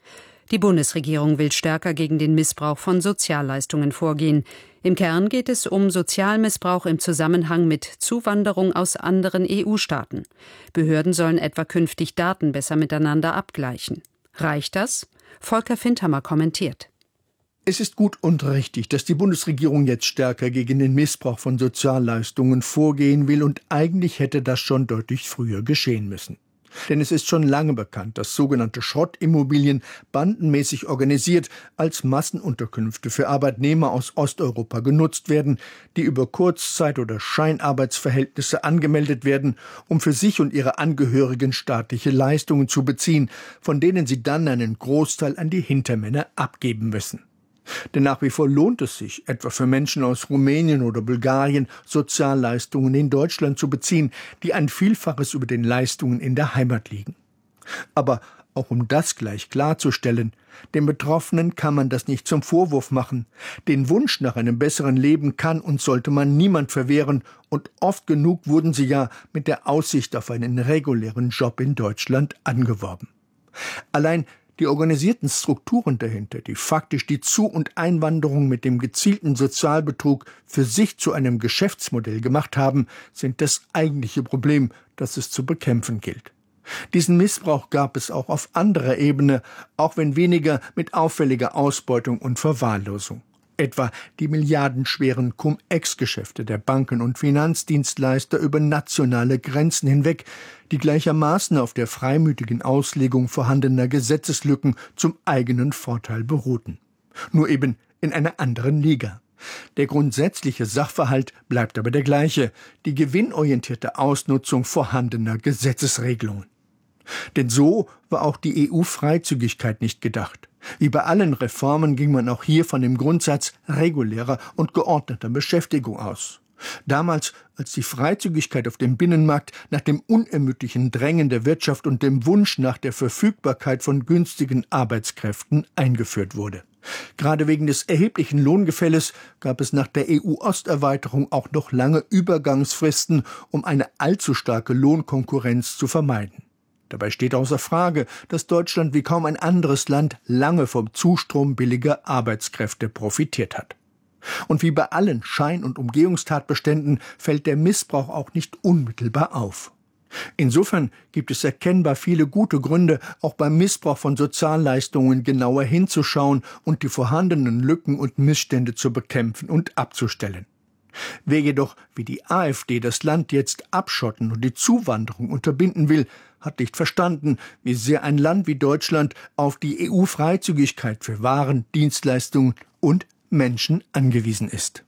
Speaker 1: Die Bundesregierung will stärker gegen den Missbrauch von Sozialleistungen vorgehen. Im Kern geht es um Sozialmissbrauch im Zusammenhang mit Zuwanderung aus anderen E U-Staaten. Behörden sollen etwa künftig Daten besser miteinander abgleichen. Reicht das? Volker Findhammer kommentiert.
Speaker 2: Es ist gut und richtig, dass die Bundesregierung jetzt stärker gegen den Missbrauch von Sozialleistungen vorgehen will, und eigentlich hätte das schon deutlich früher geschehen müssen. Denn es ist schon lange bekannt, dass sogenannte Schrottimmobilien bandenmäßig organisiert als Massenunterkünfte für Arbeitnehmer aus Osteuropa genutzt werden, die über Kurzzeit- oder Scheinarbeitsverhältnisse angemeldet werden, um für sich und ihre Angehörigen staatliche Leistungen zu beziehen, von denen sie dann einen Großteil an die Hintermänner abgeben müssen. Denn nach wie vor lohnt es sich, etwa für Menschen aus Rumänien oder Bulgarien, Sozialleistungen in Deutschland zu beziehen, die ein Vielfaches über den Leistungen in der Heimat liegen. Aber auch um das gleich klarzustellen: den Betroffenen kann man das nicht zum Vorwurf machen. Den Wunsch nach einem besseren Leben kann und sollte man niemand verwehren, und oft genug wurden sie ja mit der Aussicht auf einen regulären Job in Deutschland angeworben. Allein die organisierten Strukturen dahinter, die faktisch die Zu- und Einwanderung mit dem gezielten Sozialbetrug für sich zu einem Geschäftsmodell gemacht haben, sind das eigentliche Problem, das es zu bekämpfen gilt. Diesen Missbrauch gab es auch auf anderer Ebene, auch wenn weniger mit auffälliger Ausbeutung und Verwahrlosung. Etwa die milliardenschweren Cum-Ex-Geschäfte der Banken und Finanzdienstleister über nationale Grenzen hinweg, die gleichermaßen auf der freimütigen Auslegung vorhandener Gesetzeslücken zum eigenen Vorteil beruhten. Nur eben in einer anderen Liga. Der grundsätzliche Sachverhalt bleibt aber der gleiche: die gewinnorientierte Ausnutzung vorhandener Gesetzesregelungen. Denn so war auch die E U-Freizügigkeit nicht gedacht. Wie bei allen Reformen ging man auch hier von dem Grundsatz regulärer und geordneter Beschäftigung aus. Damals, als die Freizügigkeit auf dem Binnenmarkt nach dem unermüdlichen Drängen der Wirtschaft und dem Wunsch nach der Verfügbarkeit von günstigen Arbeitskräften eingeführt wurde. Gerade wegen des erheblichen Lohngefälles gab es nach der E U-Osterweiterung auch noch lange Übergangsfristen, um eine allzu starke Lohnkonkurrenz zu vermeiden. Dabei steht außer Frage, dass Deutschland wie kaum ein anderes Land lange vom Zustrom billiger Arbeitskräfte profitiert hat. Und wie bei allen Schein- und Umgehungstatbeständen fällt der Missbrauch auch nicht unmittelbar auf. Insofern gibt es erkennbar viele gute Gründe, auch beim Missbrauch von Sozialleistungen genauer hinzuschauen und die vorhandenen Lücken und Missstände zu bekämpfen und abzustellen. Wer jedoch wie die AfD das Land jetzt abschotten und die Zuwanderung unterbinden will, hat nicht verstanden, wie sehr ein Land wie Deutschland auf die E U-Freizügigkeit für Waren, Dienstleistungen und Menschen angewiesen ist.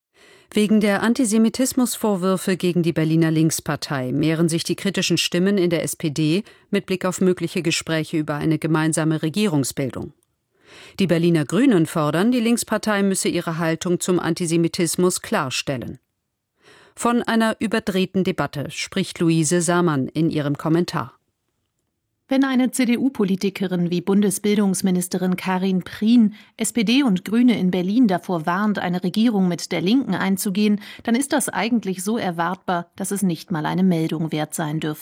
Speaker 1: Wegen der Antisemitismusvorwürfe gegen die Berliner Linkspartei mehren sich die kritischen Stimmen in der S P D mit Blick auf mögliche Gespräche über eine gemeinsame Regierungsbildung. Die Berliner Grünen fordern, die Linkspartei müsse ihre Haltung zum Antisemitismus klarstellen. Von einer überdrehten Debatte spricht Luise Samann in ihrem Kommentar.
Speaker 9: Wenn eine C D U-Politikerin wie Bundesbildungsministerin Karin Prien S P D und Grüne in Berlin davor warnt, eine Regierung mit der Linken einzugehen, dann ist das eigentlich so erwartbar, dass es nicht mal eine Meldung wert sein dürfte.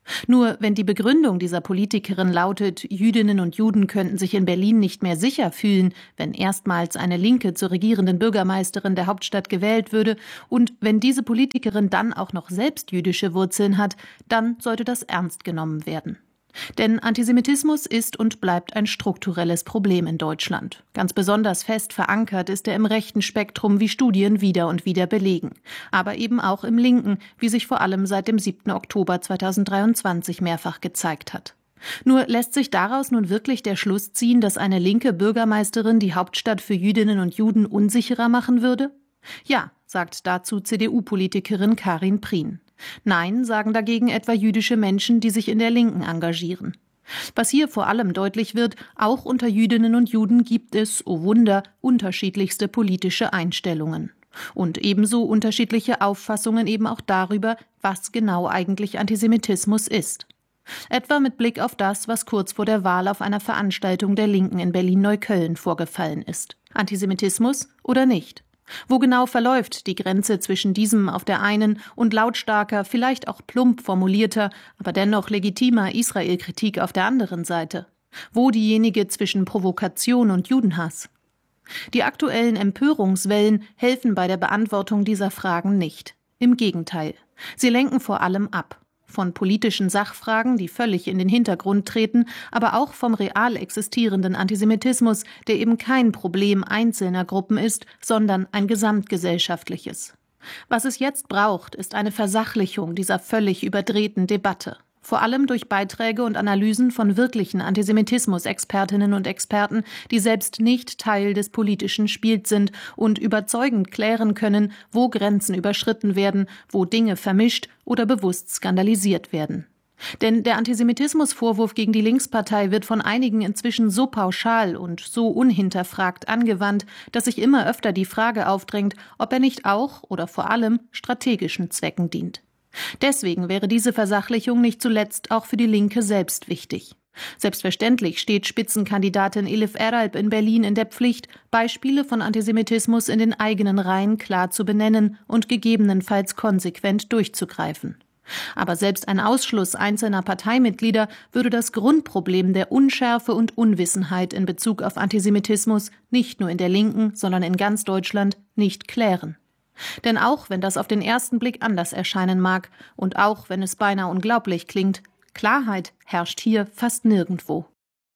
Speaker 9: Nur wenn die Begründung dieser Politikerin lautet, Jüdinnen und Juden könnten sich in Berlin nicht mehr sicher fühlen, wenn erstmals eine Linke zur regierenden Bürgermeisterin der Hauptstadt gewählt würde, und wenn diese Politikerin dann auch noch selbst jüdische Wurzeln hat, dann sollte das ernst genommen werden. Denn Antisemitismus ist und bleibt ein strukturelles Problem in Deutschland. Ganz besonders fest verankert ist er im rechten Spektrum, wie Studien wieder und wieder belegen. Aber eben auch im linken, wie sich vor allem seit dem siebten Oktober zweitausenddreiundzwanzig mehrfach gezeigt hat. Nur lässt sich daraus nun wirklich der Schluss ziehen, dass eine linke Bürgermeisterin die Hauptstadt für Jüdinnen und Juden unsicherer machen würde? Ja, sagt dazu C D U-Politikerin Karin Prien. Nein, sagen dagegen etwa jüdische Menschen, die sich in der Linken engagieren. Was hier vor allem deutlich wird, auch unter Jüdinnen und Juden gibt es, oh Wunder, unterschiedlichste politische Einstellungen. Und ebenso unterschiedliche Auffassungen eben auch darüber, was genau eigentlich Antisemitismus ist. Etwa mit Blick auf das, was kurz vor der Wahl auf einer Veranstaltung der Linken in Berlin-Neukölln vorgefallen ist. Antisemitismus oder nicht? Wo genau verläuft die Grenze zwischen diesem auf der einen und lautstarker, vielleicht auch plump formulierter, aber dennoch legitimer Israel-Kritik auf der anderen Seite? Wo diejenige zwischen Provokation und Judenhass? Die aktuellen Empörungswellen helfen bei der Beantwortung dieser Fragen nicht. Im Gegenteil. Sie lenken vor allem ab. Von politischen Sachfragen, die völlig in den Hintergrund treten, aber auch vom real existierenden Antisemitismus, der eben kein Problem einzelner Gruppen ist, sondern ein gesamtgesellschaftliches. Was es jetzt braucht, ist eine Versachlichung dieser völlig überdrehten Debatte. Vor allem durch Beiträge und Analysen von wirklichen Antisemitismus-Expertinnen und Experten, die selbst nicht Teil des politischen Spiels sind und überzeugend klären können, wo Grenzen überschritten werden, wo Dinge vermischt oder bewusst skandalisiert werden. Denn der Antisemitismusvorwurf gegen die Linkspartei wird von einigen inzwischen so pauschal und so unhinterfragt angewandt, dass sich immer öfter die Frage aufdrängt, ob er nicht auch oder vor allem strategischen Zwecken dient. Deswegen wäre diese Versachlichung nicht zuletzt auch für die Linke selbst wichtig. Selbstverständlich steht Spitzenkandidatin Elif Eralp in Berlin in der Pflicht, Beispiele von Antisemitismus in den eigenen Reihen klar zu benennen und gegebenenfalls konsequent durchzugreifen. Aber selbst ein Ausschluss einzelner Parteimitglieder würde das Grundproblem der Unschärfe und Unwissenheit in Bezug auf Antisemitismus nicht nur in der Linken, sondern in ganz Deutschland nicht klären. Denn auch wenn das auf den ersten Blick anders erscheinen mag und auch wenn es beinahe unglaublich klingt, Klarheit herrscht hier fast nirgendwo.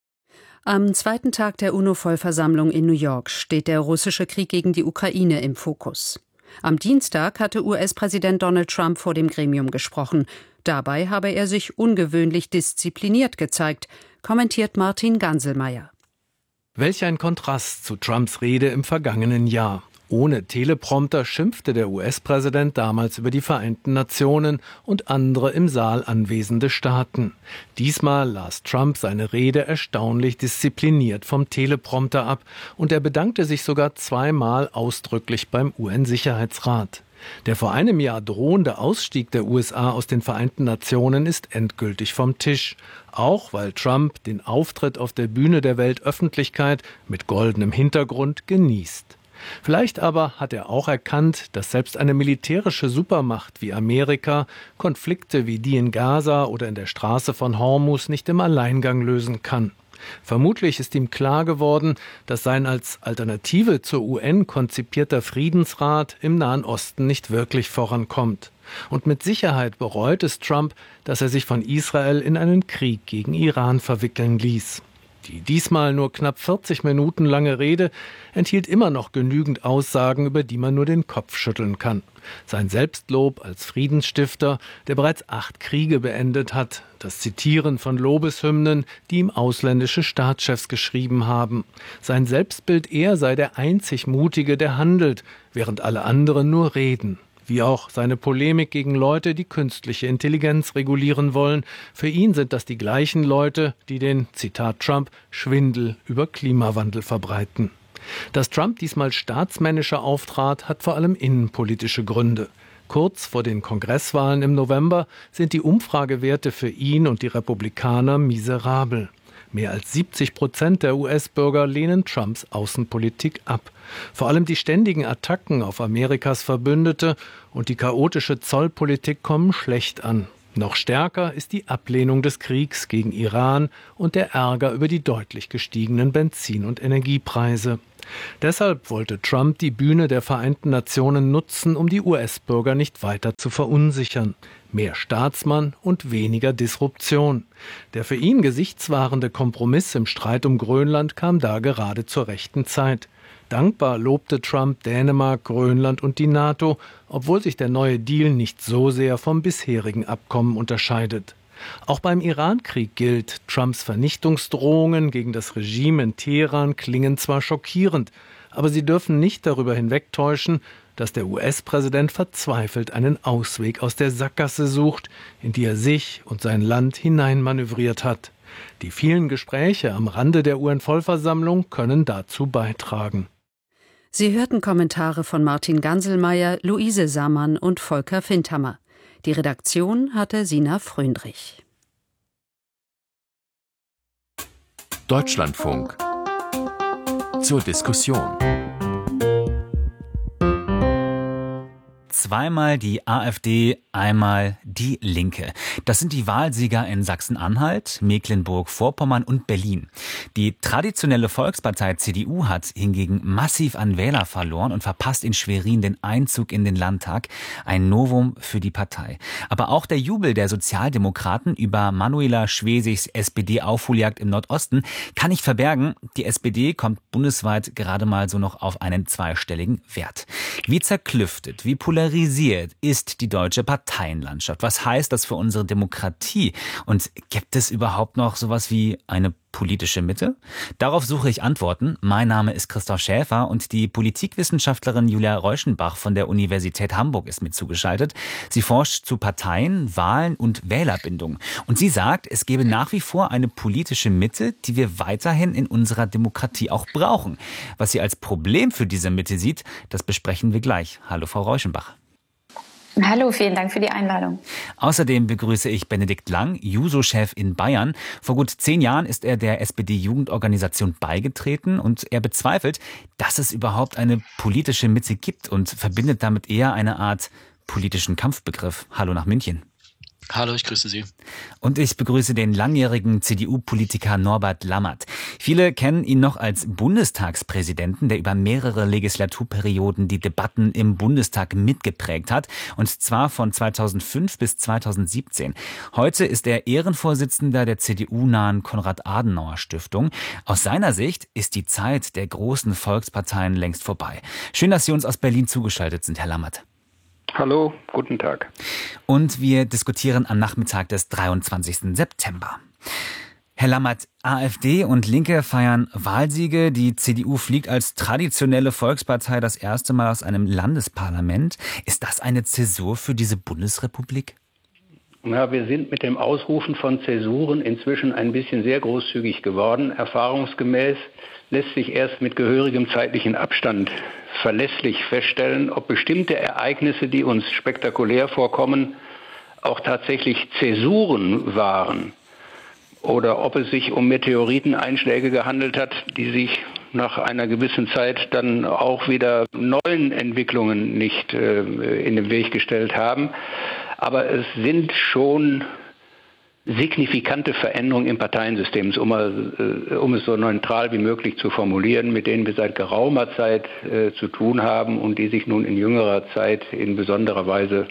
Speaker 1: Am zweiten Tag der UNO-Vollversammlung in New York steht der russische Krieg gegen die Ukraine im Fokus. Am Dienstag hatte U S-Präsident Donald Trump vor dem Gremium gesprochen. Dabei habe er sich ungewöhnlich diszipliniert gezeigt, kommentiert Martin Ganselmeier.
Speaker 10: Welch ein Kontrast zu Trumps Rede im vergangenen Jahr. Ohne Teleprompter schimpfte der U S-Präsident damals über die Vereinten Nationen und andere im Saal anwesende Staaten. Diesmal las Trump seine Rede erstaunlich diszipliniert vom Teleprompter ab und er bedankte sich sogar zweimal ausdrücklich beim U N-Sicherheitsrat. Der vor einem Jahr drohende Ausstieg der U S A aus den Vereinten Nationen ist endgültig vom Tisch. Auch weil Trump den Auftritt auf der Bühne der Weltöffentlichkeit mit goldenem Hintergrund genießt. Vielleicht aber hat er auch erkannt, dass selbst eine militärische Supermacht wie Amerika Konflikte wie die in Gaza oder in der Straße von Hormuz nicht im Alleingang lösen kann. Vermutlich ist ihm klar geworden, dass sein als Alternative zur U N konzipierter Friedensrat im Nahen Osten nicht wirklich vorankommt. Und mit Sicherheit bereut es Trump, dass er sich von Israel in einen Krieg gegen Iran verwickeln ließ. Die diesmal nur knapp vierzig Minuten lange Rede enthielt immer noch genügend Aussagen, über die man nur den Kopf schütteln kann. Sein Selbstlob als Friedensstifter, der bereits acht Kriege beendet hat, das Zitieren von Lobeshymnen, die ihm ausländische Staatschefs geschrieben haben. Sein Selbstbild, er sei der einzig Mutige, der handelt, während alle anderen nur reden. Wie auch seine Polemik gegen Leute, die künstliche Intelligenz regulieren wollen. Für ihn sind das die gleichen Leute, die den, Zitat Trump, Schwindel über Klimawandel verbreiten. Dass Trump diesmal staatsmännischer auftrat, hat vor allem innenpolitische Gründe. Kurz vor den Kongresswahlen im November sind die Umfragewerte für ihn und die Republikaner miserabel. Mehr als siebzig Prozent der U S-Bürger lehnen Trumps Außenpolitik ab. Vor allem die ständigen Attacken auf Amerikas Verbündete und die chaotische Zollpolitik kommen schlecht an. Noch stärker ist die Ablehnung des Kriegs gegen Iran und der Ärger über die deutlich gestiegenen Benzin- und Energiepreise. Deshalb wollte Trump die Bühne der Vereinten Nationen nutzen, um die U S-Bürger nicht weiter zu verunsichern. Mehr Staatsmann und weniger Disruption. Der für ihn gesichtswahrende Kompromiss im Streit um Grönland kam da gerade zur rechten Zeit. Dankbar lobte Trump Dänemark, Grönland und die NATO, obwohl sich der neue Deal nicht so sehr vom bisherigen Abkommen unterscheidet. Auch beim Iran-Krieg gilt, Trumps Vernichtungsdrohungen gegen das Regime in Teheran klingen zwar schockierend, aber sie dürfen nicht darüber hinwegtäuschen, dass der U S-Präsident verzweifelt einen Ausweg aus der Sackgasse sucht, in die er sich und sein Land hineinmanövriert hat. Die vielen Gespräche am Rande der U N-Vollversammlung können dazu beitragen.
Speaker 1: Sie hörten Kommentare von Martin Ganselmeier, Luise Sammann und Volker Findhammer. Die Redaktion hatte Sina Fröndrich.
Speaker 3: Deutschlandfunk zur Diskussion.
Speaker 8: Zweimal die AfD, einmal die Linke. Das sind die Wahlsieger in Sachsen-Anhalt, Mecklenburg-Vorpommern und Berlin. Die traditionelle Volkspartei C D U hat hingegen massiv an Wähler verloren und verpasst in Schwerin den Einzug in den Landtag. Ein Novum für die Partei. Aber auch der Jubel der Sozialdemokraten über Manuela Schwesigs S P D-Aufholjagd im Nordosten kann nicht verbergen. Die S P D kommt bundesweit gerade mal so noch auf einen zweistelligen Wert. Wie zerklüftet, wie polarisiert ist die deutsche Parteienlandschaft? Was heißt das für unsere Demokratie? Und gibt es überhaupt noch sowas wie eine politische Mitte? Darauf suche ich Antworten. Mein Name ist Christoph Schäfer und die Politikwissenschaftlerin Julia Reuschenbach von der Universität Hamburg ist mit zugeschaltet. Sie forscht zu Parteien, Wahlen und Wählerbindung. Und sie sagt, es gebe nach wie vor eine politische Mitte, die wir weiterhin in unserer Demokratie auch brauchen. Was sie als Problem für diese Mitte sieht, das besprechen wir gleich. Hallo, Frau Reuschenbach.
Speaker 11: Hallo, vielen Dank für die Einladung.
Speaker 8: Außerdem begrüße ich Benedikt Lang, Juso-Chef in Bayern. Vor gut zehn Jahren ist er der S P D-Jugendorganisation beigetreten und er bezweifelt, dass es überhaupt eine politische Mitte gibt und verbindet damit eher eine Art politischen Kampfbegriff. Hallo nach München.
Speaker 12: Hallo, ich grüße Sie.
Speaker 8: Und ich begrüße den langjährigen C D U-Politiker Norbert Lammert. Viele kennen ihn noch als Bundestagspräsidenten, der über mehrere Legislaturperioden die Debatten im Bundestag mitgeprägt hat. Und zwar von zweitausendfünf bis zweitausendsiebzehn. Heute ist er Ehrenvorsitzender der C D U-nahen Konrad-Adenauer-Stiftung. Aus seiner Sicht ist die Zeit der großen Volksparteien längst vorbei. Schön, dass Sie uns aus Berlin zugeschaltet sind, Herr Lammert.
Speaker 24: Hallo, guten Tag.
Speaker 8: Und wir diskutieren am Nachmittag des dreiundzwanzigsten September. Herr Lammert, AfD und Linke feiern Wahlsiege. Die C D U fliegt als traditionelle Volkspartei das erste Mal aus einem Landesparlament. Ist das eine Zäsur für diese Bundesrepublik?
Speaker 24: Ja, wir sind mit dem Ausrufen von Zäsuren inzwischen ein bisschen sehr großzügig geworden. Erfahrungsgemäß lässt sich erst mit gehörigem zeitlichen Abstand verlässlich feststellen, ob bestimmte Ereignisse, die uns spektakulär vorkommen, auch tatsächlich Zäsuren waren oder ob es sich um Meteoriteneinschläge gehandelt hat, die sich nach einer gewissen Zeit dann auch wieder neuen Entwicklungen nicht äh, in den Weg gestellt haben. Aber es sind schon signifikante Veränderungen im Parteiensystem, um, äh, um es so neutral wie möglich zu formulieren, mit denen wir seit geraumer Zeit äh, zu tun haben und die sich nun in jüngerer Zeit in besonderer Weise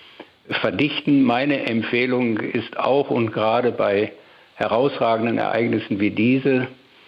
Speaker 24: verdichten. Meine Empfehlung ist auch und gerade bei herausragenden Ereignissen wie diese,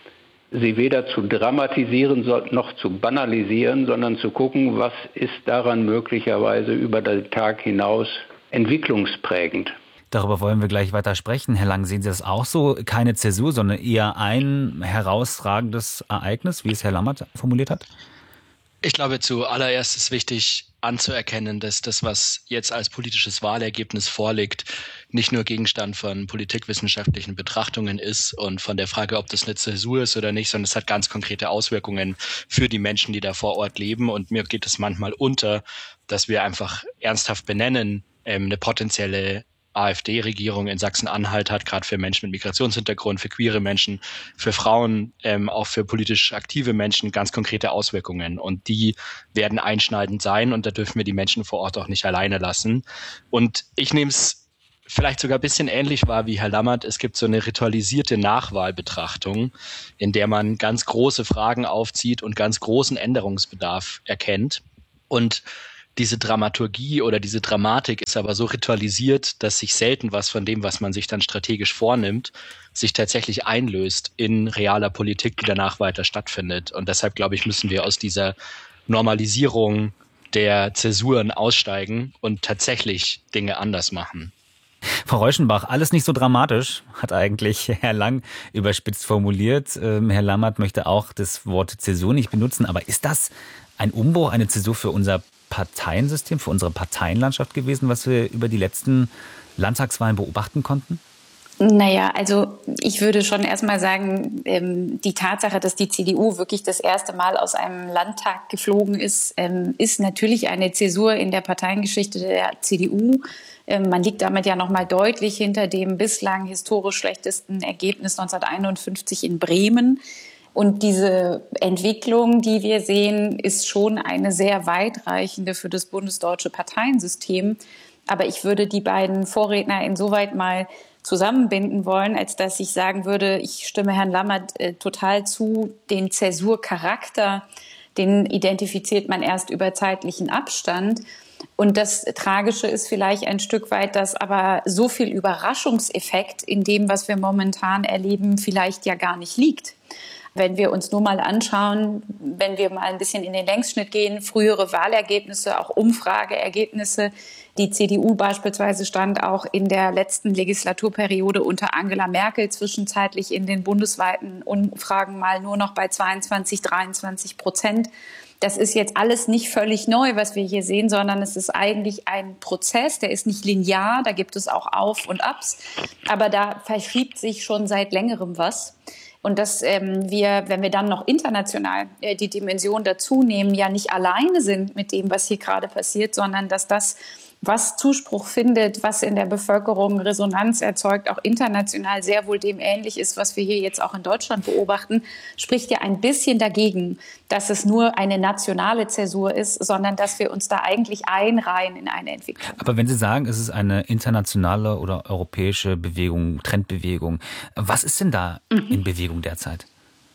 Speaker 24: sie weder zu dramatisieren noch zu banalisieren, sondern zu gucken, was ist daran möglicherweise über den Tag hinaus entwicklungsprägend.
Speaker 8: Darüber wollen wir gleich weiter sprechen. Herr Lang, sehen Sie das auch so? Keine Zäsur, sondern eher ein herausragendes Ereignis, wie es Herr Lammert formuliert hat?
Speaker 12: Ich glaube, zuallererst ist wichtig anzuerkennen, dass das, was jetzt als politisches Wahlergebnis vorliegt, nicht nur Gegenstand von politikwissenschaftlichen Betrachtungen ist und von der Frage, ob das eine Zäsur ist oder nicht, sondern es hat ganz konkrete Auswirkungen für die Menschen, die da vor Ort leben. Und mir geht es manchmal unter, dass wir einfach ernsthaft benennen, ähm, eine potenzielle AfD-Regierung in Sachsen-Anhalt hat, gerade für Menschen mit Migrationshintergrund, für queere Menschen, für Frauen, ähm, auch für politisch aktive Menschen ganz konkrete Auswirkungen. Und die werden einschneidend sein und da dürfen wir die Menschen vor Ort auch nicht alleine lassen. Und ich nehme es vielleicht sogar ein bisschen ähnlich war wie Herr Lammert. Es gibt so eine ritualisierte Nachwahlbetrachtung, in der man ganz große Fragen aufzieht und ganz großen Änderungsbedarf erkennt. Und diese Dramaturgie oder diese Dramatik ist aber so ritualisiert, dass sich selten was von dem, was man sich dann strategisch vornimmt, sich tatsächlich einlöst in realer Politik, die danach weiter stattfindet. Und deshalb, glaube ich, müssen wir aus dieser Normalisierung der Zäsuren aussteigen und tatsächlich Dinge anders machen.
Speaker 8: Frau Reuschenbach, alles nicht so dramatisch, hat eigentlich Herr Lang überspitzt formuliert. Ähm, Herr Lammert möchte auch das Wort Zäsur nicht benutzen. Aber ist das ein Umbruch, eine Zäsur für unser Parteiensystem, für unsere Parteienlandschaft gewesen, was wir über die letzten Landtagswahlen beobachten konnten?
Speaker 11: Naja, also ich würde schon erstmal sagen, ähm, die Tatsache, dass die C D U wirklich das erste Mal aus einem Landtag geflogen ist, ähm, ist natürlich eine Zäsur in der Parteiengeschichte der C D U. Ähm, man liegt damit ja noch mal deutlich hinter dem bislang historisch schlechtesten Ergebnis neunzehnhunderteinundfünfzig in Bremen. Und diese Entwicklung, die wir sehen, ist schon eine sehr weitreichende für das bundesdeutsche Parteiensystem. Aber ich würde die beiden Vorredner insoweit mal zusammenbinden wollen, als dass ich sagen würde, ich stimme Herrn Lammert äh, total zu, den Zäsurcharakter, den identifiziert man erst über zeitlichen Abstand. Und das Tragische ist vielleicht ein Stück weit, dass aber so viel Überraschungseffekt in dem, was wir momentan erleben, vielleicht ja gar nicht liegt. Wenn wir uns nur mal anschauen, wenn wir mal ein bisschen in den Längsschnitt gehen, frühere Wahlergebnisse, auch Umfrageergebnisse. Die C D U beispielsweise stand auch in der letzten Legislaturperiode unter Angela Merkel zwischenzeitlich in den bundesweiten Umfragen mal nur noch bei zweiundzwanzig, dreiundzwanzig Prozent. Das ist jetzt alles nicht völlig neu, was wir hier sehen, sondern es ist eigentlich ein Prozess, der ist nicht linear, da gibt es auch Auf und Abs, aber da verschiebt sich schon seit längerem was. Und dass ähm, wir, wenn wir dann noch international äh, die Dimension dazu nehmen, ja nicht alleine sind mit dem, was hier gerade passiert, sondern dass das, was Zuspruch findet, was in der Bevölkerung Resonanz erzeugt, auch international sehr wohl dem ähnlich ist, was wir hier jetzt auch in Deutschland beobachten, spricht ja ein bisschen dagegen, dass es nur eine nationale Zäsur ist, sondern dass wir uns da eigentlich einreihen in eine Entwicklung.
Speaker 8: Aber wenn Sie sagen, es ist eine internationale oder europäische Bewegung, Trendbewegung, was ist denn da mhm. in Bewegung derzeit?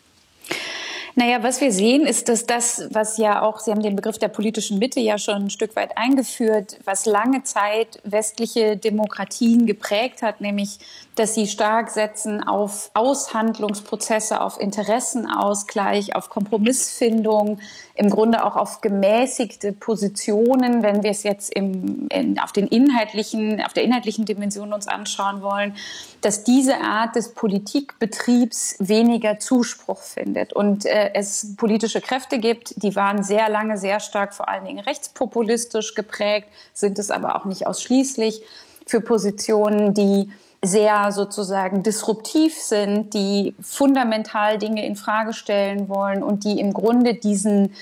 Speaker 11: Naja, was wir sehen, ist, dass das, was ja auch, Sie haben den Begriff der politischen Mitte ja schon ein Stück weit eingeführt, was lange Zeit westliche Demokratien geprägt hat, nämlich, dass sie stark setzen auf Aushandlungsprozesse, auf Interessenausgleich, auf Kompromissfindung, im Grunde auch auf gemäßigte Positionen, wenn wir es jetzt im, in, auf, den inhaltlichen, auf der inhaltlichen Dimension uns anschauen wollen, dass diese Art des Politikbetriebs weniger Zuspruch findet und äh, es politische Kräfte gibt, die waren sehr lange sehr stark vor allen Dingen rechtspopulistisch geprägt, sind es aber auch nicht ausschließlich, für Positionen, die sehr sozusagen disruptiv sind, die fundamental Dinge in Frage stellen wollen und die im Grunde diesen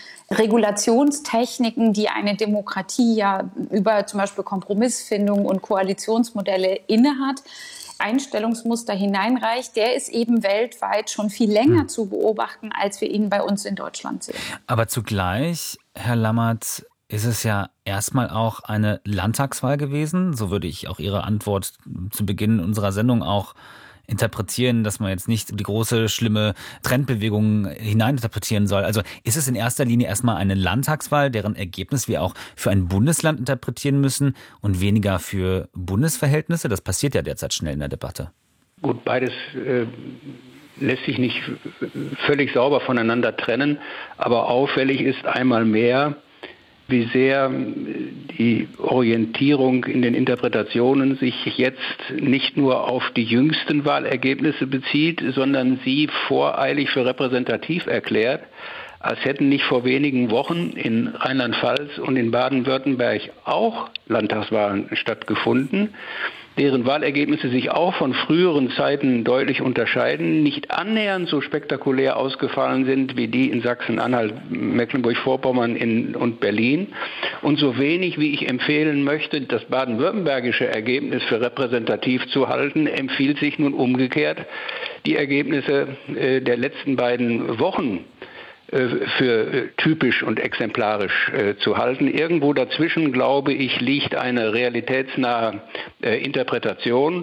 Speaker 11: Regulationstechniken, die eine Demokratie ja über zum Beispiel Kompromissfindung und Koalitionsmodelle innehat, Einstellungsmuster hineinreicht, der ist eben weltweit schon viel länger hm. zu beobachten, als wir ihn bei uns in Deutschland sehen.
Speaker 8: Aber zugleich, Herr Lammert, ist es ja erstmal auch eine Landtagswahl gewesen. So würde ich auch Ihre Antwort zu Beginn unserer Sendung auch interpretieren, dass man jetzt nicht die große, schlimme Trendbewegung hineininterpretieren soll. Also ist es in erster Linie erstmal eine Landtagswahl, deren Ergebnis wir auch für ein Bundesland interpretieren müssen und weniger für Bundesverhältnisse? Das passiert ja derzeit schnell in der Debatte.
Speaker 24: Gut, beides äh, lässt sich nicht völlig sauber voneinander trennen, aber auffällig ist einmal mehr, wie sehr die Orientierung in den Interpretationen sich jetzt nicht nur auf die jüngsten Wahlergebnisse bezieht, sondern sie voreilig für repräsentativ erklärt, als hätten nicht vor wenigen Wochen in Rheinland-Pfalz und in Baden-Württemberg auch Landtagswahlen stattgefunden, deren Wahlergebnisse sich auch von früheren Zeiten deutlich unterscheiden, nicht annähernd so spektakulär ausgefallen sind wie die in Sachsen-Anhalt, Mecklenburg-Vorpommern in, und Berlin und so wenig, wie ich empfehlen möchte, das baden-württembergische Ergebnis für repräsentativ zu halten, empfiehlt sich nun umgekehrt, die Ergebnisse äh, der letzten beiden Wochen für typisch und exemplarisch zu halten. Irgendwo dazwischen, glaube ich, liegt eine realitätsnahe Interpretation.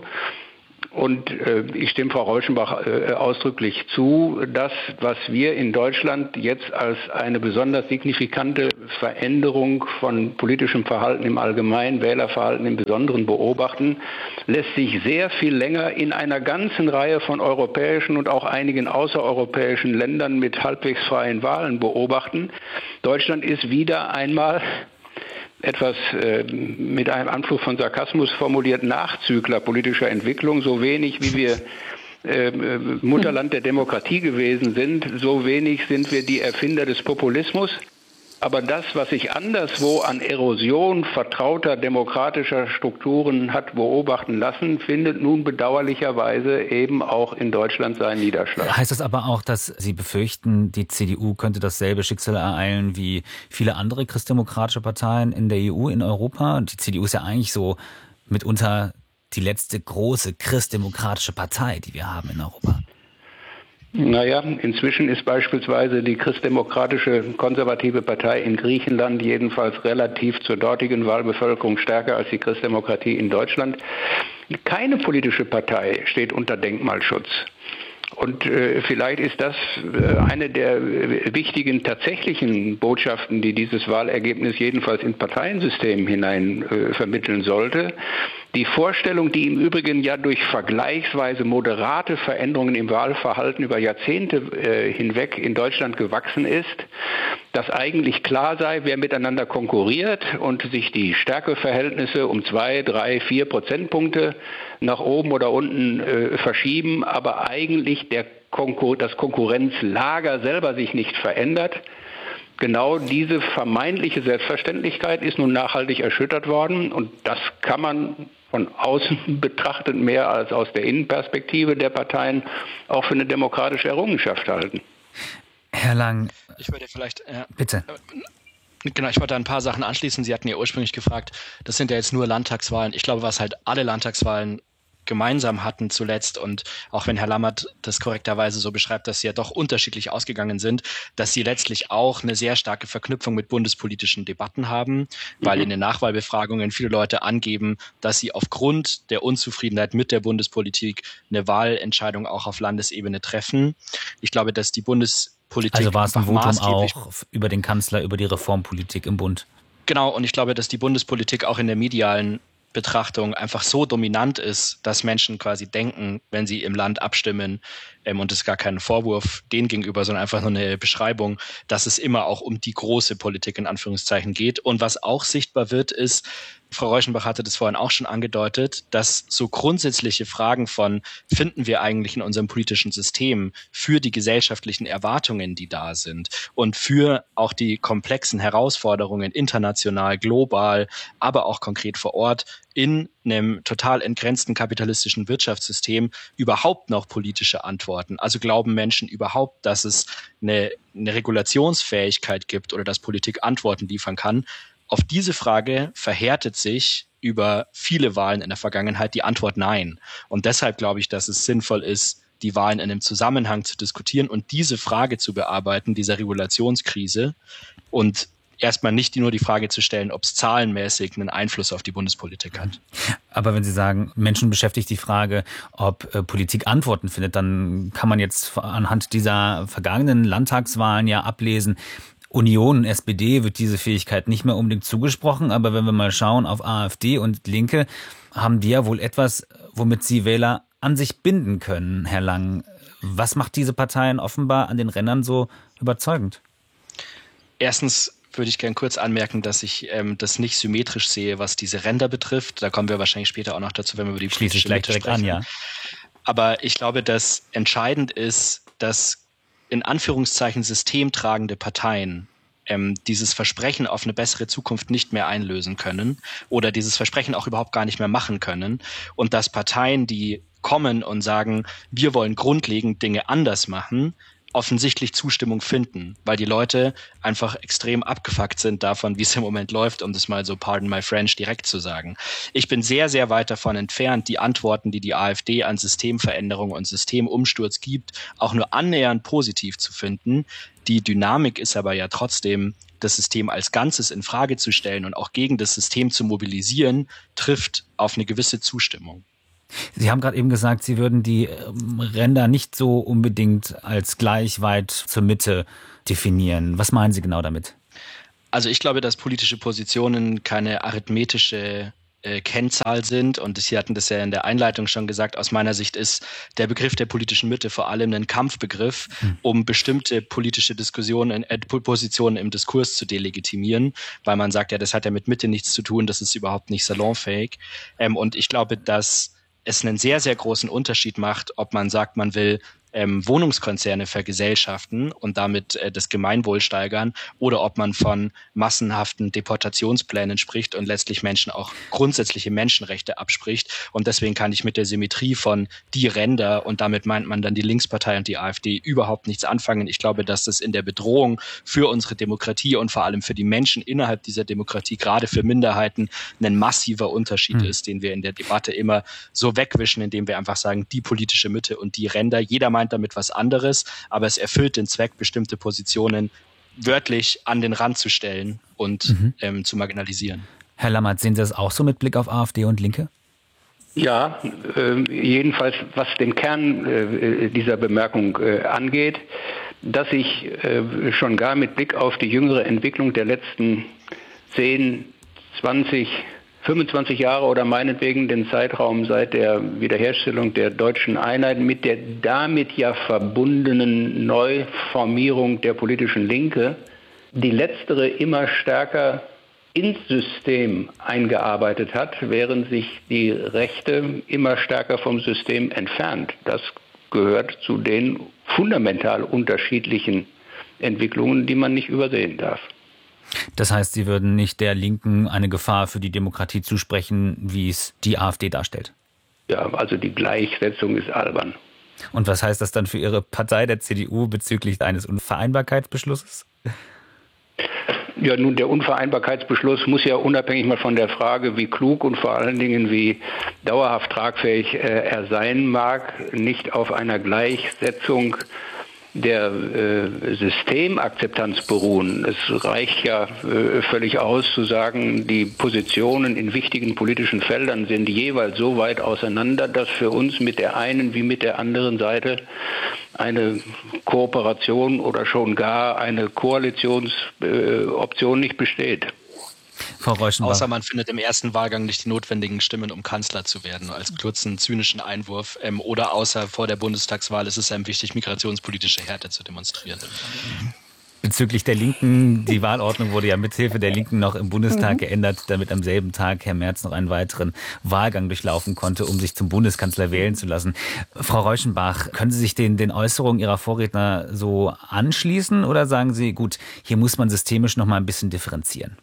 Speaker 24: Und äh, ich stimme Frau Reuschenbach äh, ausdrücklich zu, das, was wir in Deutschland jetzt als eine besonders signifikante Veränderung von politischem Verhalten im Allgemeinen, Wählerverhalten im Besonderen beobachten, lässt sich sehr viel länger in einer ganzen Reihe von europäischen und auch einigen außereuropäischen Ländern mit halbwegs freien Wahlen beobachten. Deutschland ist wieder einmal etwas äh, mit einem Anflug von Sarkasmus formuliert, Nachzügler politischer Entwicklung, so wenig wie wir äh, Mutterland der Demokratie gewesen sind, so wenig sind wir die Erfinder des Populismus. Aber das, was sich anderswo an Erosion vertrauter demokratischer Strukturen hat beobachten lassen, findet nun bedauerlicherweise eben auch in Deutschland seinen Niederschlag.
Speaker 8: Heißt das aber auch, dass Sie befürchten, die C D U könnte dasselbe Schicksal ereilen wie viele andere christdemokratische Parteien in der E U, in Europa? Die C D U ist ja eigentlich so mitunter die letzte große christdemokratische Partei, die wir haben in Europa.
Speaker 24: Naja, inzwischen ist beispielsweise die christdemokratische konservative Partei in Griechenland jedenfalls relativ zur dortigen Wahlbevölkerung stärker als die Christdemokratie in Deutschland. Keine politische Partei steht unter Denkmalschutz. Und äh, vielleicht ist das äh, eine der wichtigen tatsächlichen Botschaften, die dieses Wahlergebnis jedenfalls in Parteiensystem hinein äh, vermitteln sollte. Die Vorstellung, die im Übrigen ja durch vergleichsweise moderate Veränderungen im Wahlverhalten über Jahrzehnte äh, hinweg in Deutschland gewachsen ist, dass eigentlich klar sei, wer miteinander konkurriert und sich die Stärkeverhältnisse um zwei, drei, vier Prozentpunkte nach oben oder unten äh, verschieben, aber eigentlich der Konkur- das Konkurrenzlager selber sich nicht verändert. Genau diese vermeintliche Selbstverständlichkeit ist nun nachhaltig erschüttert worden und das kann man von außen betrachtet mehr als aus der Innenperspektive der Parteien auch für eine demokratische Errungenschaft halten.
Speaker 8: Herr Lang,
Speaker 12: ich würde vielleicht äh,
Speaker 8: bitte.
Speaker 12: Genau, ich wollte da ein paar Sachen anschließen. Sie hatten ja ursprünglich gefragt, das sind ja jetzt nur Landtagswahlen. Ich glaube, was halt alle Landtagswahlen gemeinsam hatten zuletzt, und auch wenn Herr Lammert das korrekterweise so beschreibt, dass sie ja doch unterschiedlich ausgegangen sind, dass sie letztlich auch eine sehr starke Verknüpfung mit bundespolitischen Debatten haben, weil in den Nachwahlbefragungen viele Leute angeben, dass sie aufgrund der Unzufriedenheit mit der Bundespolitik eine Wahlentscheidung auch auf Landesebene treffen. Ich glaube, dass die Bundespolitik
Speaker 8: also war es ein Votum auch über den Kanzler, über die Reformpolitik im Bund.
Speaker 12: Genau, und ich glaube, dass die Bundespolitik auch in der medialen Betrachtung einfach so dominant ist, dass Menschen quasi denken, wenn sie im Land abstimmen, ähm, und es ist gar kein Vorwurf denen gegenüber, sondern einfach nur eine Beschreibung, dass es immer auch um die große Politik in Anführungszeichen geht. Und was auch sichtbar wird, ist, Frau Reuschenbach hatte das vorhin auch schon angedeutet, dass so grundsätzliche Fragen von, finden wir eigentlich in unserem politischen System für die gesellschaftlichen Erwartungen, die da sind und für auch die komplexen Herausforderungen international, global, aber auch konkret vor Ort in einem total entgrenzten kapitalistischen Wirtschaftssystem überhaupt noch politische Antworten. Also glauben Menschen überhaupt, dass es eine, eine Regulationsfähigkeit gibt oder dass Politik Antworten liefern kann? Auf diese Frage verhärtet sich über viele Wahlen in der Vergangenheit die Antwort nein. Und deshalb glaube ich, dass es sinnvoll ist, die Wahlen in einem Zusammenhang zu diskutieren und diese Frage zu bearbeiten, dieser Regulationskrise, und erstmal nicht nur die Frage zu stellen, ob es zahlenmäßig einen Einfluss auf die Bundespolitik hat.
Speaker 8: Aber wenn Sie sagen, Menschen beschäftigt die Frage, ob äh, Politik Antworten findet, dann kann man jetzt anhand dieser vergangenen Landtagswahlen ja ablesen, Union, S P D wird diese Fähigkeit nicht mehr unbedingt zugesprochen, aber wenn wir mal schauen auf AfD und Linke, haben die ja wohl etwas, womit sie Wähler an sich binden können, Herr Lang. Was macht diese Parteien offenbar an den Rändern so überzeugend?
Speaker 12: Erstens würde ich gerne kurz anmerken, dass ich ähm, das nicht symmetrisch sehe, was diese Ränder betrifft. Da kommen wir wahrscheinlich später auch noch dazu, wenn wir über die
Speaker 8: politische
Speaker 12: Schließe
Speaker 8: Mitte sprechen. An, ja.
Speaker 12: Aber ich glaube, dass entscheidend ist, dass in Anführungszeichen systemtragende Parteien ähm, dieses Versprechen auf eine bessere Zukunft nicht mehr einlösen können oder dieses Versprechen auch überhaupt gar nicht mehr machen können, und dass Parteien, die kommen und sagen, wir wollen grundlegend Dinge anders machen, offensichtlich Zustimmung finden, weil die Leute einfach extrem abgefuckt sind davon, wie es im Moment läuft, um das mal so, pardon my French, direkt zu sagen. Ich bin sehr, sehr weit davon entfernt, die Antworten, die die AfD an Systemveränderung und Systemumsturz gibt, auch nur annähernd positiv zu finden. Die Dynamik ist aber ja trotzdem, das System als Ganzes in Frage zu stellen und auch gegen das System zu mobilisieren, trifft auf eine gewisse Zustimmung.
Speaker 8: Sie haben gerade eben gesagt, Sie würden die Ränder nicht so unbedingt als gleich weit zur Mitte definieren. Was meinen Sie genau damit?
Speaker 12: Also ich glaube, dass politische Positionen keine arithmetische äh, Kennzahl sind. Und Sie hatten das ja in der Einleitung schon gesagt. Aus meiner Sicht ist der Begriff der politischen Mitte vor allem ein Kampfbegriff, hm. um bestimmte politische Diskussionen, äh, Positionen im Diskurs zu delegitimieren, weil man sagt, ja, das hat ja mit Mitte nichts zu tun, das ist überhaupt nicht salonfähig. Ähm, und ich glaube, dass es einen sehr, sehr großen Unterschied macht, ob man sagt, man will ähm, Wohnungskonzerne vergesellschaften und damit äh, das Gemeinwohl steigern oder ob man von massenhaften Deportationsplänen spricht und letztlich Menschen auch grundsätzliche Menschenrechte abspricht. Und deswegen kann ich mit der Symmetrie von die Ränder, und damit meint man dann die Linkspartei und die AfD, überhaupt nichts anfangen. Ich glaube, dass das in der Bedrohung für unsere Demokratie und vor allem für die Menschen innerhalb dieser Demokratie, gerade für Minderheiten, ein massiver Unterschied mhm. ist, den wir in der Debatte immer so wegwischen, indem wir einfach sagen, die politische Mitte und die Ränder. Jeder meint damit was anderes, aber es erfüllt den Zweck, bestimmte Positionen wörtlich an den Rand zu stellen und mhm. ähm, zu marginalisieren.
Speaker 8: Herr Lammert, sehen Sie das auch so mit Blick auf AfD und Linke?
Speaker 24: Ja, äh, jedenfalls was den Kern äh, dieser Bemerkung äh, angeht, dass ich äh, schon gar mit Blick auf die jüngere Entwicklung der letzten zehn, zwanzig, fünfundzwanzig Jahre oder meinetwegen den Zeitraum seit der Wiederherstellung der deutschen Einheit mit der damit ja verbundenen Neuformierung der politischen Linke, die letztere immer stärker ins System eingearbeitet hat, während sich die Rechte immer stärker vom System entfernt. Das gehört zu den fundamental unterschiedlichen Entwicklungen, die man nicht übersehen darf.
Speaker 8: Das heißt, Sie würden nicht der Linken eine Gefahr für die Demokratie zusprechen, wie es die AfD darstellt?
Speaker 24: Ja, also die Gleichsetzung ist albern.
Speaker 8: Und was heißt das dann für Ihre Partei, der C D U, bezüglich eines Unvereinbarkeitsbeschlusses?
Speaker 24: Ja, nun, der Unvereinbarkeitsbeschluss muss ja unabhängig mal von der Frage, wie klug und vor allen Dingen wie dauerhaft tragfähig äh, er sein mag, nicht auf einer Gleichsetzung der äh, Systemakzeptanz beruhen. Es reicht ja äh, völlig aus zu sagen, die Positionen in wichtigen politischen Feldern sind jeweils so weit auseinander, dass für uns mit der einen wie mit der anderen Seite eine Kooperation oder schon gar eine Koalitionsoption äh, nicht besteht.
Speaker 8: Frau Reuschenbach.
Speaker 12: Außer man findet im ersten Wahlgang nicht die notwendigen Stimmen, um Kanzler zu werden, als kurzen, zynischen Einwurf. Ähm, oder außer vor der Bundestagswahl ist es einem wichtig, migrationspolitische Härte zu demonstrieren.
Speaker 8: Bezüglich der Linken, die Wahlordnung wurde ja mithilfe der Linken noch im Bundestag mhm. geändert, damit am selben Tag Herr Merz noch einen weiteren Wahlgang durchlaufen konnte, um sich zum Bundeskanzler wählen zu lassen. Frau Reuschenbach, können Sie sich den, den Äußerungen Ihrer Vorredner so anschließen oder sagen Sie, gut, hier muss man systemisch noch mal ein bisschen differenzieren?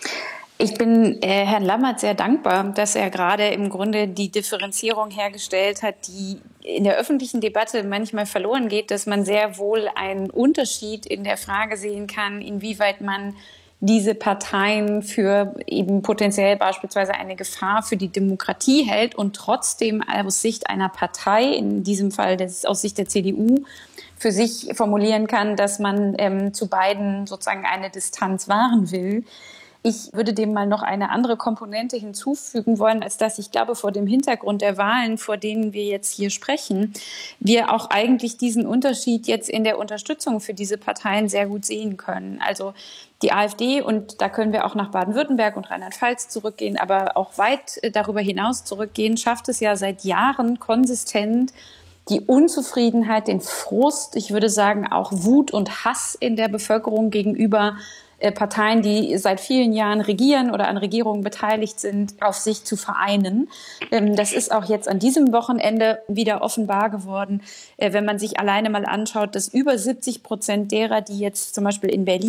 Speaker 11: Ich bin äh, Herrn Lammert sehr dankbar, dass er gerade im Grunde die Differenzierung hergestellt hat, die in der öffentlichen Debatte manchmal verloren geht, dass man sehr wohl einen Unterschied in der Frage sehen kann, inwieweit man diese Parteien für eben potenziell beispielsweise eine Gefahr für die Demokratie hält und trotzdem aus Sicht einer Partei, in diesem Fall des, aus Sicht der C D U, für sich formulieren kann, dass man ähm, zu beiden sozusagen eine Distanz wahren will. Ich würde dem mal noch eine andere Komponente hinzufügen wollen, als dass ich glaube, vor dem Hintergrund der Wahlen, vor denen wir jetzt hier sprechen, wir auch eigentlich diesen Unterschied jetzt in der Unterstützung für diese Parteien sehr gut sehen können. Also die AfD, und da können wir auch nach Baden-Württemberg und Rheinland-Pfalz zurückgehen, aber auch weit darüber hinaus zurückgehen, schafft es ja seit Jahren konsistent, die Unzufriedenheit, den Frust, ich würde sagen auch Wut und Hass in der Bevölkerung gegenüber Parteien, die seit vielen Jahren regieren oder an Regierungen beteiligt sind, auf sich zu vereinen. Das ist auch jetzt an diesem Wochenende wieder offenbar geworden, wenn man sich alleine mal anschaut, dass über siebzig Prozent derer, die jetzt zum Beispiel in Berlin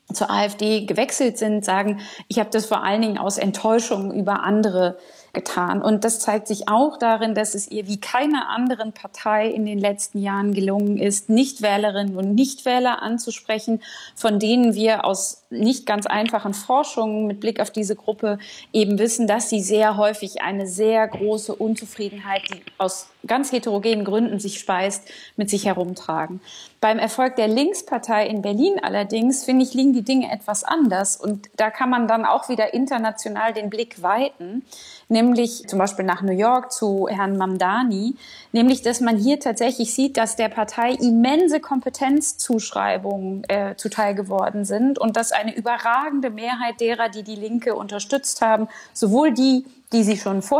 Speaker 11: zur AfD gewechselt sind, sagen, ich habe das vor allen Dingen aus Enttäuschung über andere getan. Und das zeigt sich auch darin, dass es ihr wie keiner anderen Partei in den letzten Jahren gelungen ist, Nichtwählerinnen und Nichtwähler anzusprechen, von denen wir aus nicht ganz einfachen Forschungen mit Blick auf diese Gruppe eben wissen, dass sie sehr häufig eine sehr große Unzufriedenheit, die aus ganz heterogenen Gründen sich speist, mit sich herumtragen. Beim Erfolg der Linkspartei in Berlin allerdings, finde ich, liegen die Dinge etwas anders. Und da kann man dann auch wieder international den Blick weiten, nämlich zum Beispiel nach New York zu Herrn Mamdani, nämlich, dass man hier tatsächlich sieht, dass der Partei immense Kompetenzzuschreibungen äh, zuteil geworden sind und dass eine überragende Mehrheit derer, die die Linke unterstützt haben, sowohl die, die sie schon vor